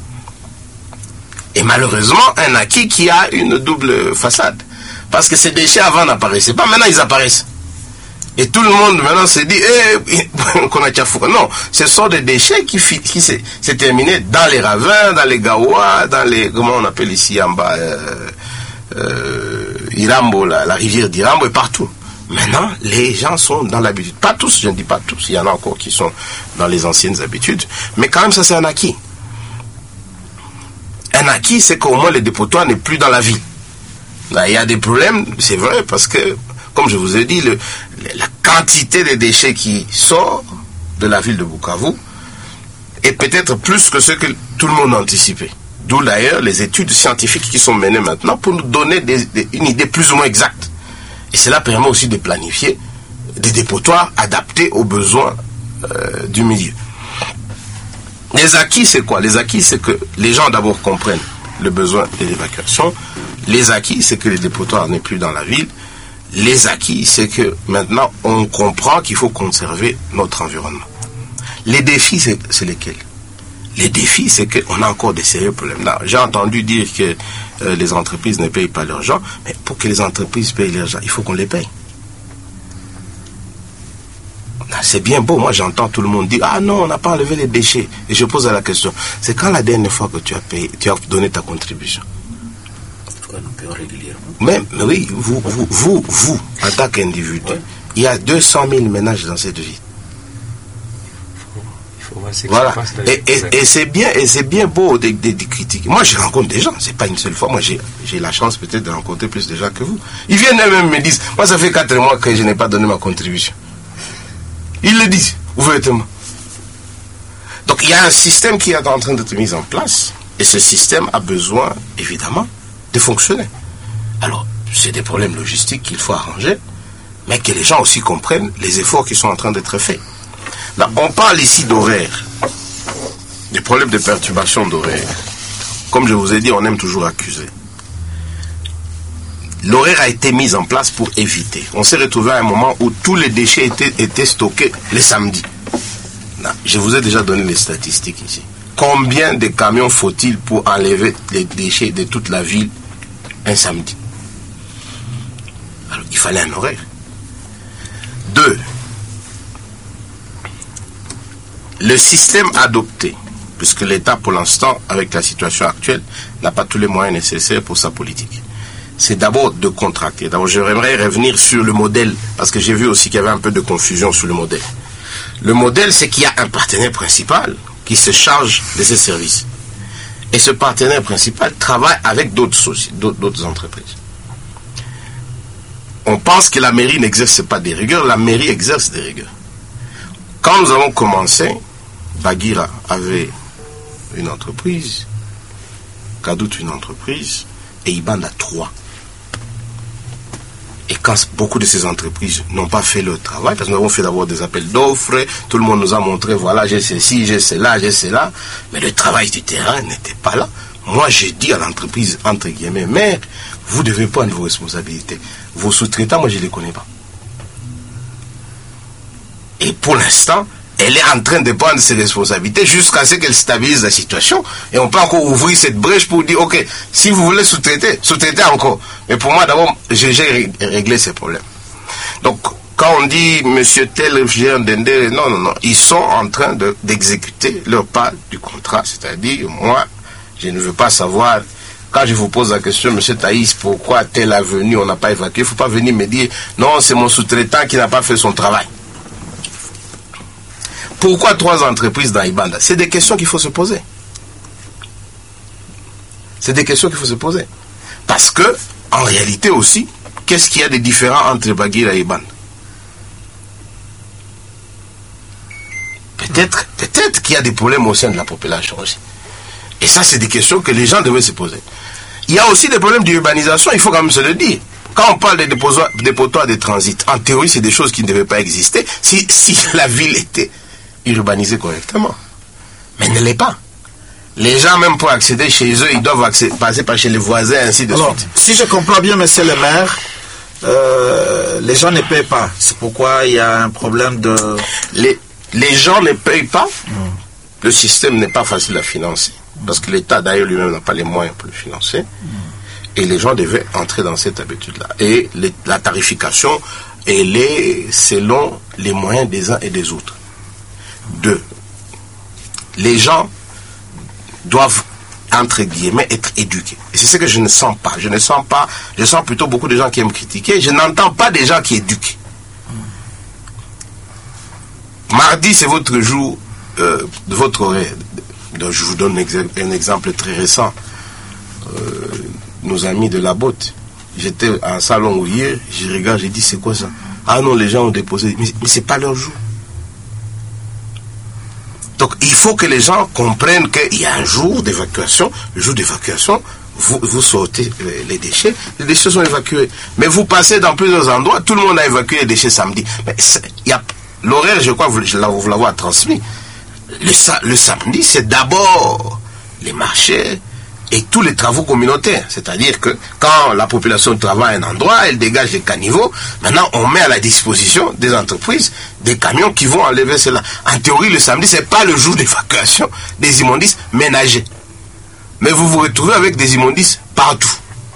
Et malheureusement, un acquis qui a une double façade. Parce que ces déchets avant n'apparaissaient pas, maintenant ils apparaissent. Et tout le monde maintenant se dit, eh, qu'on a tchafou. Non, ce sont des déchets qui, qui s'est terminé dans les ravins, dans les gawa, dans les, comment on appelle ici en bas, euh, euh, Irambo, la, la rivière d'Irambo et partout. Maintenant, les gens sont dans l'habitude. Pas tous, je ne dis pas tous, il y en a encore qui sont dans les anciennes habitudes, mais quand même ça c'est un acquis. Un acquis, c'est qu'au moins le dépotoir n'est plus dans la ville. Là, il y a des problèmes, c'est vrai, parce que, comme je vous ai dit, le, la quantité de déchets qui sort de la ville de Bukavu est peut-être plus que ce que tout le monde anticipait. D'où d'ailleurs les études scientifiques qui sont menées maintenant pour nous donner des, des, une idée plus ou moins exacte. Et cela permet aussi de planifier des dépotoirs adaptés aux besoins euh, du milieu. Les acquis, c'est quoi? Les acquis, c'est que les gens d'abord comprennent le besoin de l'évacuation. Les acquis, c'est que le dépotoir n'est plus dans la ville. Les acquis, c'est que maintenant, on comprend qu'il faut conserver notre environnement. Les défis, c'est lesquels? Les défis, c'est qu'on a encore des sérieux problèmes. J'ai entendu dire que euh, les entreprises ne payent pas leurs gens, mais pour que les entreprises payent leurs gens, il faut qu'on les paye. C'est bien beau, moi j'entends tout le monde dire « Ah non, on n'a pas enlevé les déchets ». Et je pose la question, c'est quand la dernière fois que tu as payé, tu as donné ta contribution? Mais, mais oui, vous, vous, vous, vous, en tant qu'individu, ouais. Il y a deux cent mille ménages dans cette ville. Voilà. Et, et, et c'est bien, et c'est bien beau de, de, de critiquer. Moi, je rencontre des gens, c'est pas une seule fois. Moi, j'ai, j'ai la chance peut-être de rencontrer plus de gens que vous. Ils viennent eux-mêmes me disent, moi, ça fait quatre mois que je n'ai pas donné ma contribution. Ils le disent, ouvertement. Donc, il y a un système qui est en train d'être mis en place, et ce système a besoin, évidemment, de fonctionner. Alors, c'est des problèmes logistiques qu'il faut arranger, mais que les gens aussi comprennent les efforts qui sont en train d'être faits. Là, on parle ici d'horaire, des problèmes de perturbation d'horaire. Comme je vous ai dit, on aime toujours accuser. L'horaire a été mis en place pour éviter. On s'est retrouvé à un moment où tous les déchets étaient, étaient stockés les samedis. Là, je vous ai déjà donné les statistiques ici. Combien de camions faut-il pour enlever les déchets de toute la ville un samedi? Alors, il fallait un horaire. Deux, le système adopté, puisque l'État, pour l'instant, avec la situation actuelle, n'a pas tous les moyens nécessaires pour sa politique. C'est d'abord de contracter. D'abord, j'aimerais revenir sur le modèle, parce que j'ai vu aussi qu'il y avait un peu de confusion sur le modèle. Le modèle, c'est qu'il y a un partenaire principal qui se charge de ces services. Et ce partenaire principal travaille avec d'autres sociétés, d'autres entreprises. On pense que la mairie n'exerce pas des rigueurs, la mairie exerce des rigueurs. Quand nous avons commencé, Bagira avait une entreprise, Kadout une entreprise, et Ibanda trois. Et quand beaucoup de ces entreprises n'ont pas fait leur travail, parce que nous avons fait d'abord des appels d'offres, tout le monde nous a montré, voilà, j'ai ceci, j'ai cela, j'ai cela, mais le travail du terrain n'était pas là. Moi, j'ai dit à l'entreprise, entre guillemets, mère, vous devez prendre vos responsabilités. Vos sous-traitants, moi, je ne les connais pas. Et pour l'instant, elle est en train de prendre ses responsabilités jusqu'à ce qu'elle stabilise la situation. Et on peut encore ouvrir cette brèche pour dire, ok, si vous voulez sous-traiter, sous-traiter encore. Mais pour moi, d'abord, j'ai réglé ces problèmes. Donc, quand on dit, monsieur tel réfugié d'Ende, non, non, non, ils sont en train de, d'exécuter leur part du contrat. C'est-à-dire, moi, je ne veux pas savoir, quand je vous pose la question, monsieur Thaïs, pourquoi telle avenue on n'a pas évacué, il ne faut pas venir me dire, non, c'est mon sous-traitant qui n'a pas fait son travail. Pourquoi trois entreprises dans Ibanda? C'est des questions qu'il faut se poser. C'est des questions qu'il faut se poser. Parce que, en réalité aussi, qu'est-ce qu'il y a de différent entre Bagira et Ban? Peut-être, peut-être qu'il y a des problèmes au sein de la population aussi. Et ça, c'est des questions que les gens devaient se poser. Il y a aussi des problèmes d'urbanisation, il faut quand même se le dire. Quand on parle des dépotoirs, dépotoirs de transit, en théorie, c'est des choses qui ne devaient pas exister si, si la ville était urbanisée correctement. Mais elle ne l'est pas. Les gens, même pour accéder chez eux, ils doivent accéder, passer par chez les voisins, ainsi de Alors, suite. si je comprends bien, monsieur le maire, euh, les gens ne paient pas. C'est pourquoi il y a un problème de... Les, les gens ne payent pas. Mmh. Le système n'est pas facile à financer. Parce que l'État, d'ailleurs, lui-même n'a pas les moyens pour le financer. Mmh. Et les gens devaient entrer dans cette habitude-là. Et les, la tarification, elle est selon les moyens des uns et des autres. Deux, les gens doivent, entre guillemets, être éduqués. Et c'est ce que je ne sens pas. Je ne sens pas, je sens plutôt beaucoup de gens qui aiment critiquer. Je n'entends pas des gens qui éduquent. Mardi, c'est votre jour, euh, de votre horaire. Donc, je vous donne un exemple très récent. Euh, nos amis de la botte. J'étais en salon hier, je regarde, j'ai dit c'est quoi ça? Ah non, les gens ont déposé, mais, mais c'est pas leur jour. Donc il faut que les gens comprennent qu'il y a un jour d'évacuation. Le jour d'évacuation, vous, vous sortez les déchets, les déchets sont évacués. Mais vous passez dans plusieurs endroits, tout le monde a évacué les déchets samedi. Mais il y a l'horaire, je crois, vous, vous l'avoir transmis. Le, le samedi, c'est d'abord les marchés et tous les travaux communautaires. C'est-à-dire que quand la population travaille à un endroit, elle dégage les caniveaux. Maintenant, on met à la disposition des entreprises des camions qui vont enlever cela. En théorie, le samedi, c'est pas le jour d'évacuation des immondices ménagers. Mais vous vous retrouvez avec des immondices partout.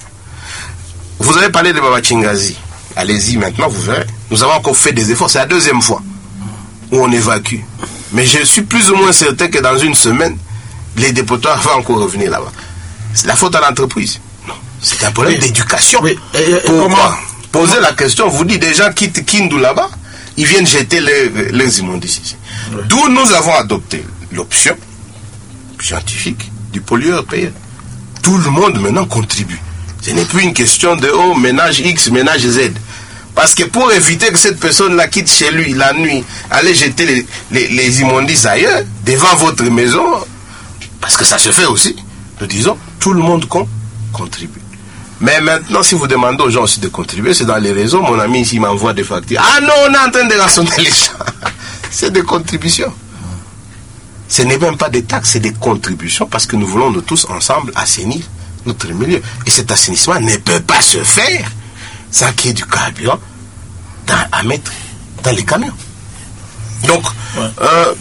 Vous avez parlé de Babachingazi. Allez-y maintenant, vous verrez. Nous avons encore fait des efforts. C'est la deuxième fois où on évacue. Mais je suis plus ou moins certain que dans une semaine, les dépotoirs vont encore revenir là-bas. C'est la faute à l'entreprise. Non. C'est un problème oui. d'éducation. Oui. Et, et, Pourquoi comment Posez la question, vous dites des gens quittent Kindu là-bas, ils viennent jeter les, les immondices ici. Oui. D'où nous avons adopté l'option scientifique du pollueur-payeur. Tout le monde maintenant contribue. Ce n'est plus une question de oh, ménage X, ménage Z. Parce que pour éviter que cette personne-là quitte chez lui la nuit, aller jeter les, les, les immondices ailleurs, devant votre maison, parce que ça se fait aussi, nous disons, tout le monde con, contribue. Mais maintenant, si vous demandez aux gens aussi de contribuer, c'est dans les réseaux, mon ami ici m'envoie des factures. Ah non, on est en train de rançonner les gens. C'est des contributions. Ce n'est même pas des taxes, c'est des contributions, parce que nous voulons nous tous ensemble assainir notre milieu. Et cet assainissement ne peut pas se faire sans qu'il y ait du carburant dans, à mettre dans les camions. Donc, ouais. euh,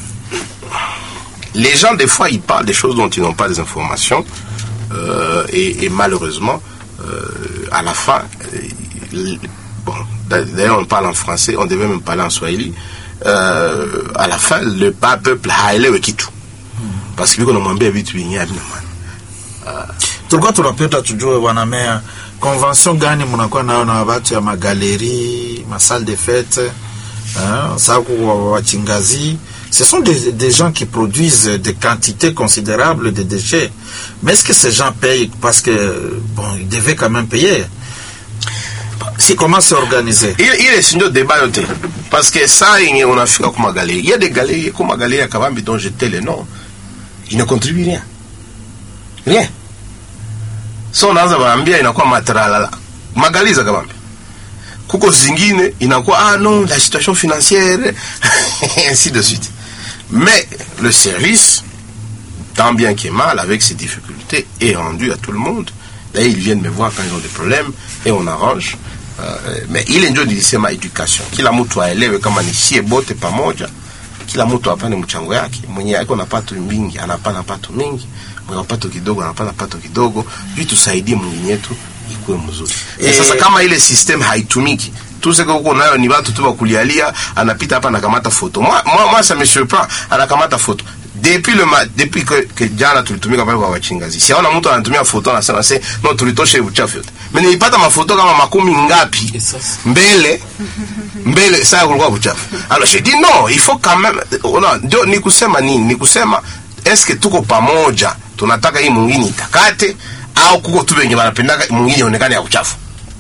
les gens, des fois, ils parlent des choses dont ils n'ont pas des informations. Euh, et, et malheureusement, euh, à la fin, euh, bon, d'ailleurs, on parle en français, on devait même parler en swahili. Euh, à la fin, le peuple a élevé Kitu. Parce que, on a bien vite, il y a tulikuwa tunapenda tujue bwana mea convention gani mnakuwa nayo na watu ya magaleri, ma salle de fête, hein, sababu wachingazi, ce sont des, des gens qui produisent des quantités considérables de déchets. Mais est-ce que ces gens payent parce que bon, ils devaient quand même payer? C'est comment c'est organisé? Il, il est signé de débat parce que ça on a fait comme galerie. Il y a des galeries comme galerie à Kavambi dont j'étais le nom. Ils ne contribuent rien. Rien. So unaanza waambia inakuwa matralala. Magali za Kavambi. Kuko zingine inakuwa ah non, la situation financière ainsi de suite. Mais le service, tant bien que mal, avec ses difficultés, est rendu à tout le monde. Là, ils viennent me voir quand ils ont des problèmes et on arrange. Euh, mais il ndio nilisema education. Kila mtu aelewe kama ni sie bote pamoja. Kila mtu apane mchango yake. Mwenye yako na pato mingi, anapana pato mingi. Mwenye pato kidogo, anapana pato kidogo. Ili tusaidie mwingine yetu ikuwe mzuri. E sasa kama ile system haitumiki, tout ce que uko nayo ni watu tu wakulialia, anapita hapa anakamata photo. Moi moi moi ça me surprend, anakamata photo. Depuis le depuis que que jana tulitumika pale kwa wachingazi. Siona mtu anatumia photo anasema sasa no tulitosha uchafu yote. Mimi nilipata mafoto kama makumi ngapi mbele mbele sasa kulikuwa uchafu. Alors je dis non, il faut quand même non, ndio ni kusema nini? Ni kusema est-ce que tuko pamoja? Tunataka hii mwingine itakate au kuko tu benye banapenda mwingine onekane ya uchafu.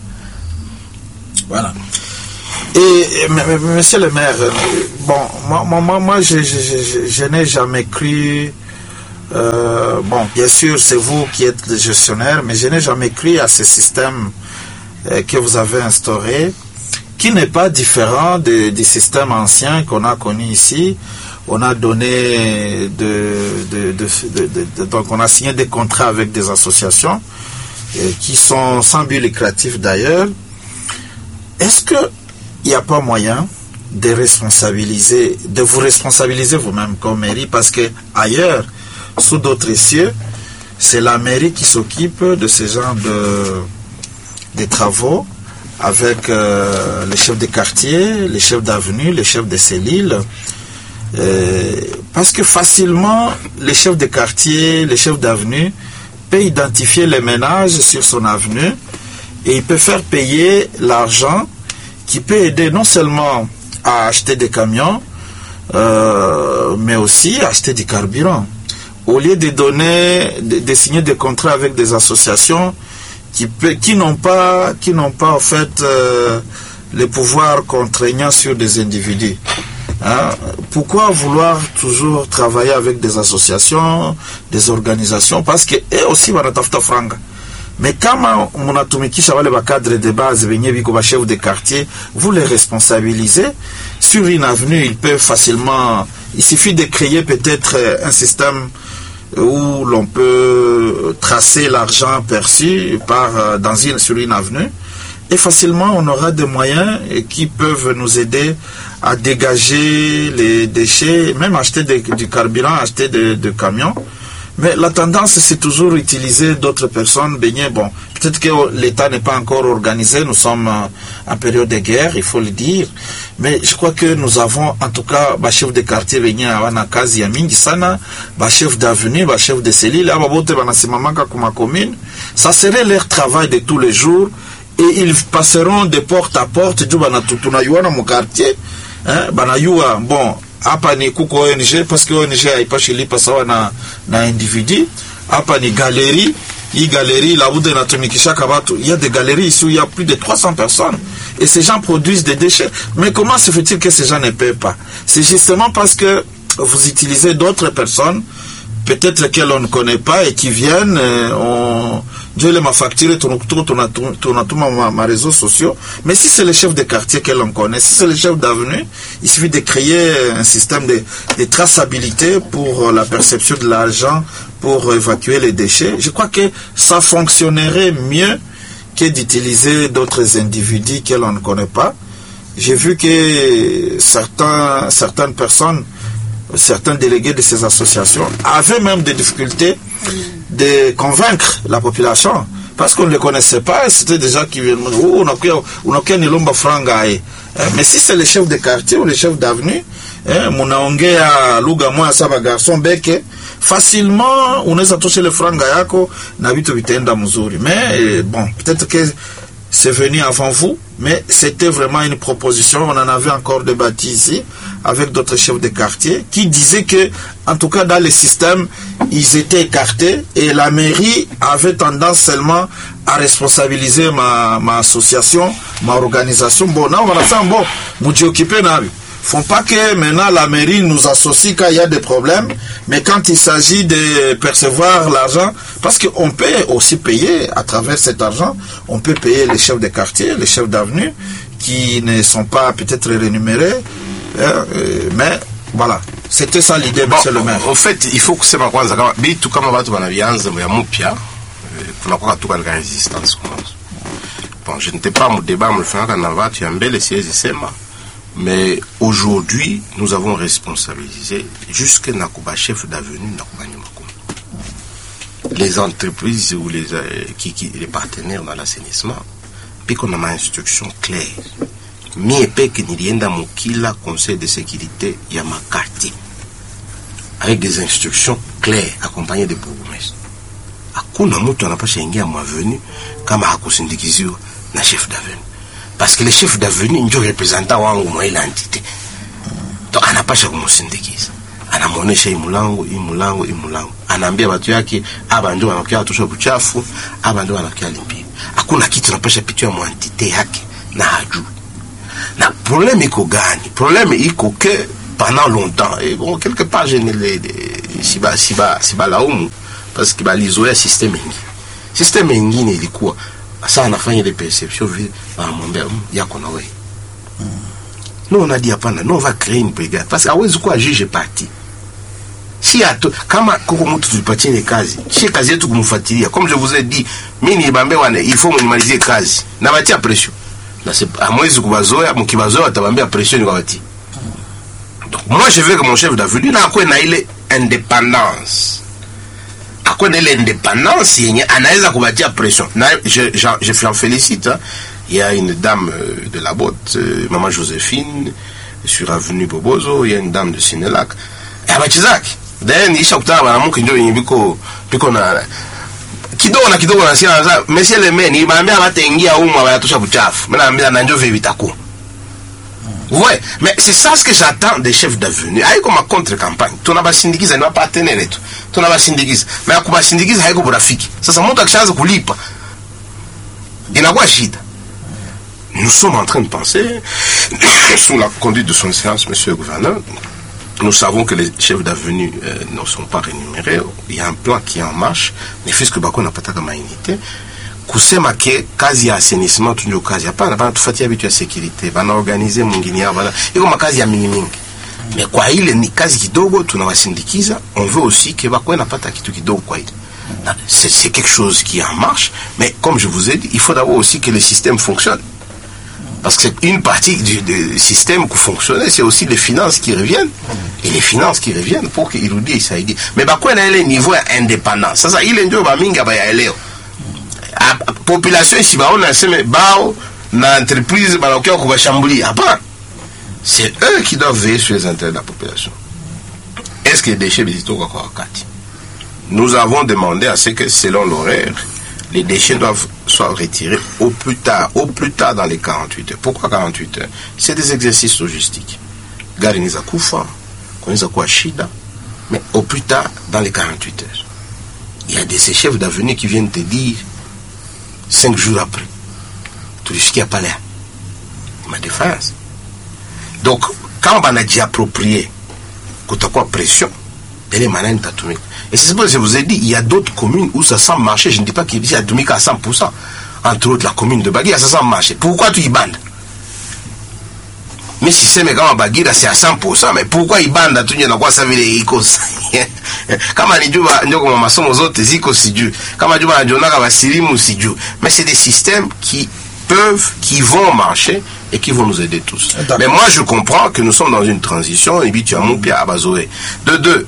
Voilà. Et, et monsieur le maire, bon, moi, moi, moi je, je, je, je n'ai jamais cru, euh, bon, bien sûr, c'est vous qui êtes le gestionnaire, mais je n'ai jamais cru à ce système euh, que vous avez instauré, qui n'est pas différent de, du système ancien qu'on a connu ici. On a donné, de, de, de, de, de, de donc on a signé des contrats avec des associations euh, qui sont sans but lucratif d'ailleurs. Est-ce que il n'y a pas moyen de responsabiliser, de vous responsabiliser vous-même comme mairie, parce que ailleurs, sous d'autres cieux, c'est la mairie qui s'occupe de ce genre de, de travaux avec euh, les chefs de quartier, les chefs d'avenue, les chefs de cellules. Euh, parce que facilement, les chefs de quartier, les chefs d'avenue peuvent identifier les ménages sur son avenue et il peut faire payer l'argent qui peut aider non seulement à acheter des camions, euh, mais aussi à acheter du carburant. Au lieu de donner, de, de signer des contrats avec des associations qui, peut, qui n'ont pas, qui n'ont pas en fait euh, le pouvoir contraignant sur des individus. Hein? Pourquoi vouloir toujours travailler avec des associations, des organisations? Parce que eux aussi vont tafuta franga. Mais quand on a tout les cadres de base, chef de quartier, vous les responsabilisez. Sur une avenue, ils peuvent facilement. Il suffit de créer peut-être un système où l'on peut tracer l'argent perçu par, dans une, sur une avenue. Et facilement, on aura des moyens qui peuvent nous aider à dégager les déchets, même acheter des, du carburant, acheter des de camions. Mais la tendance, c'est toujours utiliser d'autres personnes. Bien, bon, peut-être que l'État n'est pas encore organisé. Nous sommes en période de guerre, il faut le dire. Mais je crois que nous avons, en tout cas, bah, chef de quartier, bien, à kazi ya mingi sana, bah, chef d'avenue, bah, chef de cellule, bah, bote, bah, nasimamaka kuma commune. Ça serait leur travail de tous les jours. Et ils passeront de porte à porte. Du, bah, na tutunayua na mon quartier, hein, bah, na yua, bon, hapa ni kuko O N G parce que O N G haipashi lipa sawa na na individu. Hapa ni galerie, hii galerie la bude natumikisha kabatu. Il y a des galeries ici où il y a plus de trois cents personnes et ces gens produisent des déchets. Mais comment se fait-il que ces gens ne paient pas? C'est justement parce que vous utilisez d'autres personnes, peut-être qu'elles on ne connaît pas et qui viennent, euh, on Dieu les m'a facturé ton ma réseaux sociaux. Mais si c'est le chef de quartier que l'on connaît, si c'est le chef d'avenue, il suffit de créer un système de, de traçabilité pour la perception de l'argent, pour évacuer les déchets. Je crois que ça fonctionnerait mieux que d'utiliser d'autres individus que l'on ne connaît pas. J'ai vu que certains, certaines personnes, certains délégués de ces associations avaient même des difficultés de convaincre la population parce qu'on ne les connaissait pas. C'était des gens qui viennent oh, on a qu'un ilomba franga. Mais si c'est les chefs de quartier ou les chefs d'avenue, munaongea lugha moja saba garçon beke, facilement unaweza tosha le franga yako na vitu vitaenda mzuri. Mais bon, peut-être que c'est venu avant vous, mais c'était vraiment une proposition. On en avait encore débattu ici avec d'autres chefs de quartier qui disaient que, en tout cas dans le système, ils étaient écartés et la mairie avait tendance seulement à responsabiliser ma, ma association, ma organisation. Bon, là, on va dire, bon, vous occupez n'a font pas que maintenant la mairie nous associe quand il y a des problèmes, mais quand il s'agit de percevoir l'argent, parce qu'on peut aussi payer à travers cet argent, on peut payer les chefs de quartier, les chefs d'avenue, qui ne sont pas peut-être rémunérés, hein, mais voilà, c'était ça l'idée, bon, monsieur le maire. En fait, il faut que c'est ma kwanza kama bitu kama watu wanavianza ya mpya, kuna kwa tu kwa resistance. Bon, je n'étais pas au débat, me faire na watu ya mbele siwezi sema. Mais aujourd'hui, nous avons responsabilisé jusqu'à Nakuba chef d'avenue, Nakuba Nyumakum. Les entreprises ou les, euh, qui, qui, les partenaires dans l'assainissement, puis qu'on a une instruction claire. Mi épée que n'y rien dans kila conseil de sécurité, il y a ma carte. Avec des instructions claires, accompagnées de bourgmestres. Hakuna mtu anapasha ingia mwavenu kama hakusindikiziwa na chef d'avenue. Parce que le chef d'avenue ndio représentant wangu mwa ile entité. Donc anapasha kumusindikiza. anamuonesha hii mlango, hii mlango, hii mlango. Anaambia watu yake, aba ndio wanakia tosha kuchafu, aba ndio wanakia limpia. Hakuna kitu napasha pitia mwantite yake na haju. Na problème iko gani? Problème iko que pendant longtemps, et bon, quelque part, je ne l'ai, si ba, si ba, si ba laumu, parce que ba lizoea système ingi. Système ingi ni ilikuwa, ça anafanya des perceptions, wanamwambia, yako na wewe. Nous, on a dit, hapana, nous, on va créer une brigade. Parce que, hawezi kuwa juge parti. Si ato, kama koko mtu tulipatie ile kazi, si kazi yetu kumfuatilia. Comme je vous ai dit, mimi nibambe wane, il faut mnimalizie kazi. Na batia pression. Na c'est amwezi kubazoea, mkibazoea atabambia pression ni kwa Donc moi je veux que mon chef d'avenue na akwe na ile indépendance. Akwe na ile indépendance yenye anaweza kubatia pression. Na je je je fais en félicite. Hein. Il y a une dame euh, de la botte, euh, maman Joséphine, sur avenue Bobozo, il y a une dame de Sinelac. Et abachizaki. D'ailleurs nisha kutana banamuke ndio yenye biko biko na kidogo na kidogo na sina za monsieur le maire ni baambia bataingia huko abayatosha buchafu. Mimi naambia na njoo vivitako. Ouais, mais c'est ça ce que j'attends des chefs d'avenue. Haiko ma contre-campagne. Tunabasindikiza ni wapartenaire wetu. Tunabasindikiza. Mais akubasindikiza haiko burafiki. Sasa mtu akishaanza kulipa inakuwa shida. Nous sommes en train de penser, sous la conduite de son excellence, monsieur le gouverneur, nous savons que les chefs d'avenue euh, ne sont pas rémunérés. Il y a un plan qui est en marche. Mais puisque Bako n'a pas de unité, kusema ke kazi ya assainissement tunyo kazi hapana, bana tufuatia vitu ya security, bana organize mwingine hapa bana iko makazi ya mingi mingi. Mais kwa ile ni kazi kidogo tunawasindikiza, on veut aussi que Bako napata kitu kidogo kwa ile. C'est c'est quelque chose qui est en marche, mais comme je vous ai dit, il faut d'abord aussi que le système fonctionne. Parce que c'est une partie du, du système qui fonctionne, c'est aussi les finances qui reviennent. Et les finances qui reviennent pour qu'il nous dise ça. Mais bah quoi, il y a un niveau indépendant. Ça, ça, il est un peu minga ba ya leo. La population ici, bah on a semé bao, na entreprise, bah on va chambouler. Après, c'est eux qui doivent veiller sur les intérêts de la population. Est-ce que les déchets visiteurs vont encore Nous avons demandé à ce que, selon l'horaire, les déchets doivent soient retirés au plus tard, au plus tard dans les quarante-huit heures. Pourquoi quarante-huit heures? C'est des exercices logistiques. Gari niza kufa, koniza kuwa shida, mais au plus tard dans les quarante-huit heures. Il y a des ces chefs d'avenue qui viennent te dire cinq jours après, tu risques à palais. Ma défense. Donc, quand on a dit approprié, quand tu as quoi pression, elle est malin d'atomique. Et c'est pour ça que je vous ai dit, il y a d'autres communes où ça semble marcher. Je ne dis pas qu'il y a atomique à cent pour cent. Entre autres, la commune de Baguira, ça semble marcher. Pourquoi tu y bandes? Mais si c'est quand Baguira, c'est à cent pour cent. Mais pourquoi y bande? Tu n'y as pas ça veut dire icos. Kama ni juba ndio kwa masomo zote ziko siju. Kama juba anajiona kama silimu siju. Mais c'est des systèmes qui peuvent, qui vont marcher et qui vont nous aider tous. Mais moi, je comprends que nous sommes dans une transition. Et puis tu as mon pied à Bazoé. De deux.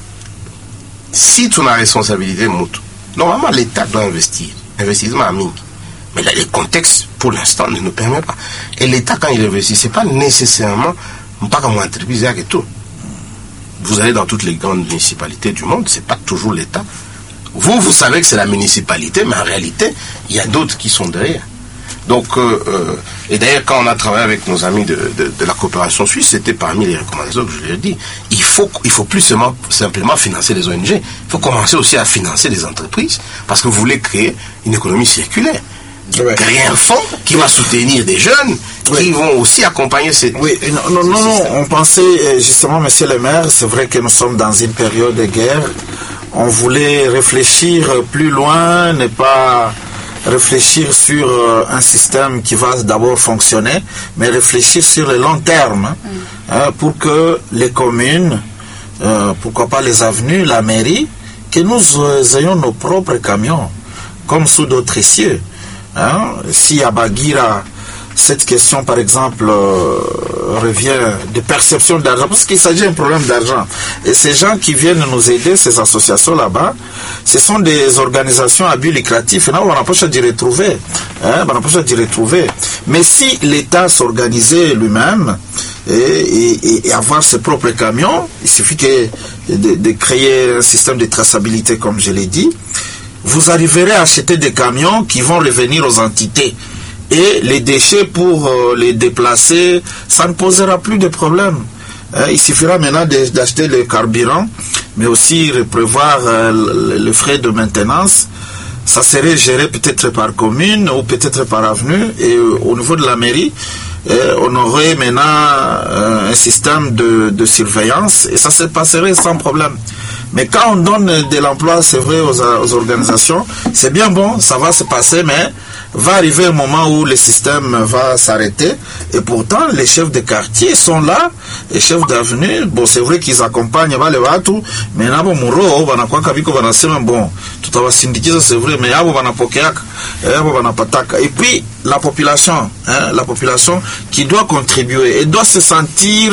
Si tu as la responsabilité, normalement l'État doit investir. Investissement à mine. Mais là, le contexte, pour l'instant, ne nous permet pas. Et l'État, quand il investit, ce n'est pas nécessairement, pas comme une entreprise et tout. Vous allez dans toutes les grandes municipalités du monde, ce n'est pas toujours l'État. Vous, vous savez que c'est la municipalité, mais en réalité, il y a d'autres qui sont derrière. Donc, euh, euh, et d'ailleurs, quand on a travaillé avec nos amis de, de, de la coopération suisse, c'était parmi les recommandations que je leur ai dit. Il faut, il faut plus seulement, simplement financer les O N G. Il faut commencer aussi à financer les entreprises, parce que vous voulez créer une économie circulaire. Ouais. Créer un fonds qui va soutenir des jeunes, oui, qui vont aussi accompagner ces... Oui, non, non, non, non, on pensait, justement, monsieur le maire, c'est vrai que nous sommes dans une période de guerre. On voulait réfléchir plus loin, ne pas... réfléchir sur euh, un système qui va d'abord fonctionner, mais réfléchir sur le long terme, hein, mm. hein, pour que les communes, euh, pourquoi pas les avenues, la mairie, que nous euh, ayons nos propres camions, comme sous d'autres cieux. Hein. Si à Baguira, cette question, par exemple, euh, revient de perception d'argent, parce qu'il s'agit d'un problème d'argent. Et ces gens qui viennent nous aider, ces associations là-bas, ce sont des organisations à but lucratif. Et là, on n'a pas d'y retrouver. Hein, on n'a pas d'y retrouver. Mais si l'État s'organisait lui-même et, et, et avoir ses propres camions, il suffit que de, de créer un système de traçabilité, comme je l'ai dit, vous arriverez à acheter des camions qui vont revenir aux entités. Et les déchets, pour euh, les déplacer, ça ne posera plus de problème. Euh, il suffira maintenant de, d'acheter le carburant, mais aussi prévoir euh, le, le frais de maintenance. Ça serait géré peut-être par commune ou peut-être par avenue. Et euh, au niveau de la mairie, euh, on aurait maintenant euh, un système de, de surveillance et ça se passerait sans problème. Mais quand on donne de l'emploi, c'est vrai, aux, aux organisations, c'est bien bon, ça va se passer, mais va arriver un moment où le système va s'arrêter. Et pourtant, les chefs de quartier sont là, les chefs d'avenue. Bon, c'est vrai qu'ils accompagnent les watu, mais nabo muro banakuwa kabiko banasema bon, tutawasindikiza, c'est vrai, mais abo banapokeaka, abo banapataka. Et puis la population, hein, la population qui doit contribuer et doit se sentir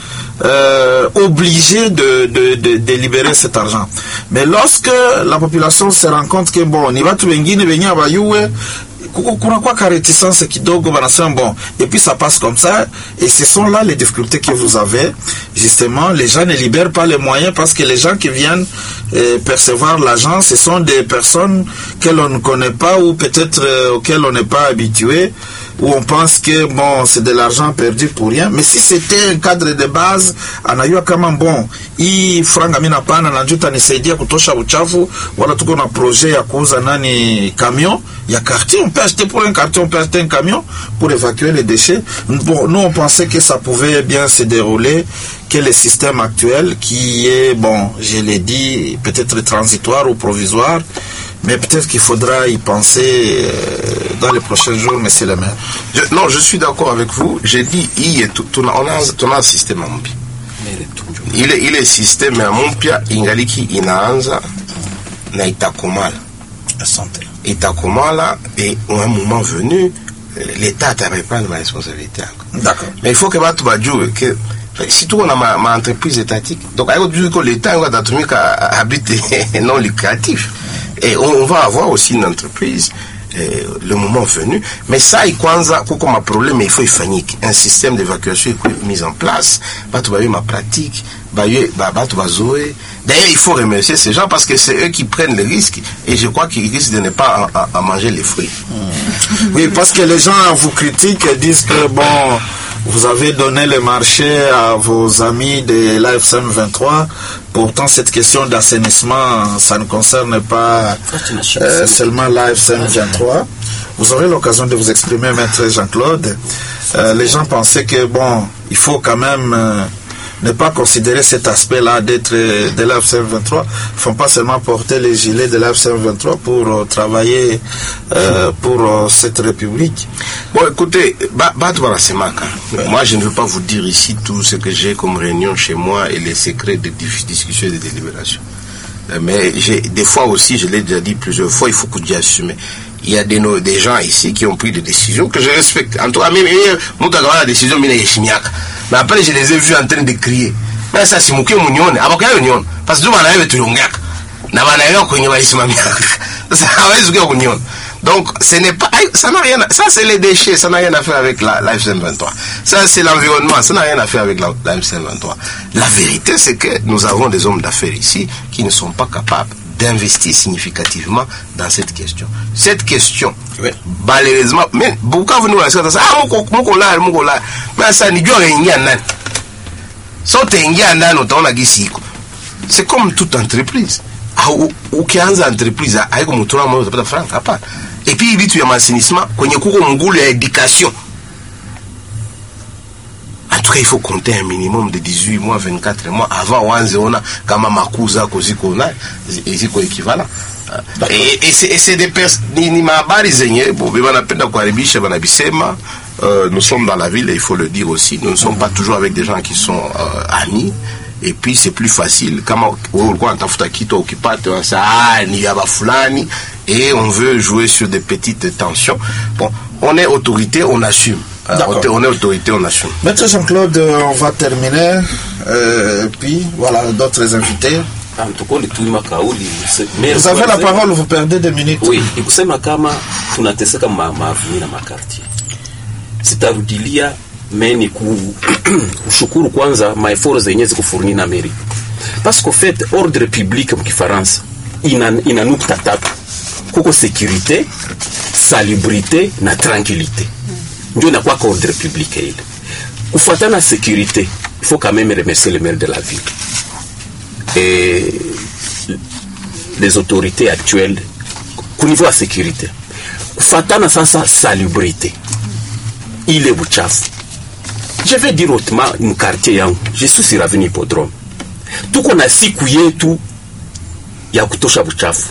Euh, obligé de, de, de, de libérer cet argent. Mais lorsque la population se rend compte que bon, ni watu wengine wenye abayue kuna kwa ka réticence kidogo banasema bon, et puis ça passe comme ça, et ce sont là les difficultés que vous avez. Justement, les gens ne libèrent pas les moyens parce que les gens qui viennent euh, percevoir l'argent, ce sont des personnes que l'on ne connaît pas ou peut-être euh, auxquelles on n'est pas habitué, où on pense que bon, c'est de l'argent perdu pour rien. Mais si c'était un cadre de base, anayua kama bon, hii franga mina pana na juta nisaidia kutosha uchafu, wala tuko na projet ya kuuza nani camion ya quartier, on peut acheter pour un quartier, on peut acheter un camion pour évacuer les déchets. Bon, nous on pensait que ça pouvait bien se dérouler, que le système actuel qui est bon, je l'ai dit, peut-être transitoire ou provisoire, mais peut-être qu'il faudra y penser euh, dans les prochains jours, monsieur le maire. Je, non, je suis d'accord avec vous. J'ai dit, il est tout, on a, on a un système à Mompia. Il est, il est système à Mompia, ingaliki inaanza na itakomala. Asante. Itakomala, et à un moment venu, l'État va reprendre ma responsabilité. D'accord. Mais il faut que tu vas jouer que si tout on a ma, ma entreprise étatique, donc avec que l'État va d'attomik à habiter non lucratif. Et on, on va avoir aussi une entreprise euh, le moment venu. Mais ça, il kwanza comme un problème, il faut y faire un système d'évacuation est mis en place. Bah, tu vas ma pratique, bah, bah, tu vas jouer. D'ailleurs, il faut remercier ces gens parce que c'est eux qui prennent le risque. Et je crois qu'ils risquent de ne pas à, à, à manger les fruits. Mmh. Oui, parce que les gens vous critiquent et disent que bon, vous avez donné le marché à vos amis de l'A F C M vingt-trois. Pourtant, cette question d'assainissement, ça ne concerne pas euh, seulement l'A F C M vingt-trois. Vous aurez l'occasion de vous exprimer, maître Jean-Claude. Euh, les gens pensaient que, bon, il faut quand même euh, ne pas considérer cet aspect-là d'être de l'A F C M vingt-trois. Il ne faut pas seulement porter les gilets de l'A F C M vingt-trois pour euh, travailler euh, pour euh, cette République. Bon, écoutez, bah, bah, ouais. Moi, je ne veux pas vous dire ici tout ce que j'ai comme réunion chez moi et les secrets de discussion et de délibération. Mais j'ai, des fois aussi, je l'ai déjà dit plusieurs fois, il faut que Dieu assume. Il y a des, des gens ici qui ont pris des décisions que je respecte. En tout cas, même, moi, quand la décision, mais après, je les ai vus en train de crier. Mais ça, c'est mon cœur, mon yon. Après, il y a parce que je m'en tout le monde. Donc, ce n'est pas, ça n'a rien, ça c'est les déchets, ça n'a rien à faire avec la, la F C M vingt-trois. Ça c'est l'environnement, ça n'a rien à faire avec la, la F C M vingt-trois. La vérité, c'est que nous avons des hommes d'affaires ici qui ne sont pas capables d'investir significativement dans cette question. Cette question, oui. Malheureusement, mais beaucoup de nous ah, mon là, mon là, mais ça n'y a rien. C'est comme toute entreprise. Ukianza entreprise haiko mtura mmoja utapata franka hapa. Et puis vitu ya assainissement kwenye kuko mngulu ya éducation. En tout cas, il faut compter un minimum de dix-huit mois, vingt-quatre mois avant wanze ona kama makuza koziko na ziko équivalent. Et, et c'est, et c'est des personnes ni, ni mabari zenye bon banapenda kuharibisha banabisema. Euh, nous sommes dans la ville et il faut le dire aussi, nous ne sommes pas toujours avec des gens qui sont euh, amis. Et puis c'est plus facile kama ulikuwa unatafuta kitu ukipata ça ni ya fulani et on veut jouer sur des petites tensions. Bon, on est autorité, on assume. Euh, on est autorité, on assume. Maître Jean-Claude, on va terminer euh, puis voilà d'autres invités. En tout cas, vous avez la parole, vous perdez deux minutes. Oui, ikusema kama tunateseka ma mavuni na makartie. Sitarudilia meni kushukuru kwanza maeforo zenye zikufurni na meri. Parce qu'au fait, ordre public mkifaransa ina, ina nukta tatu. Kuko sécurité, salubrité na tranquillité. Ndio inakuwa ordre public ile. Kufuatana sécurité, il faut quand même remercier le maire de la ville et les autorités actuelles au niveau de la sécurité. Fatana sasa salubrité. Il est buchafu. Je vais dire autrement, un quartier yangu, je suis sur l'avenue Hippodrome. Tuko na siku yetu ya kutosha buchafu.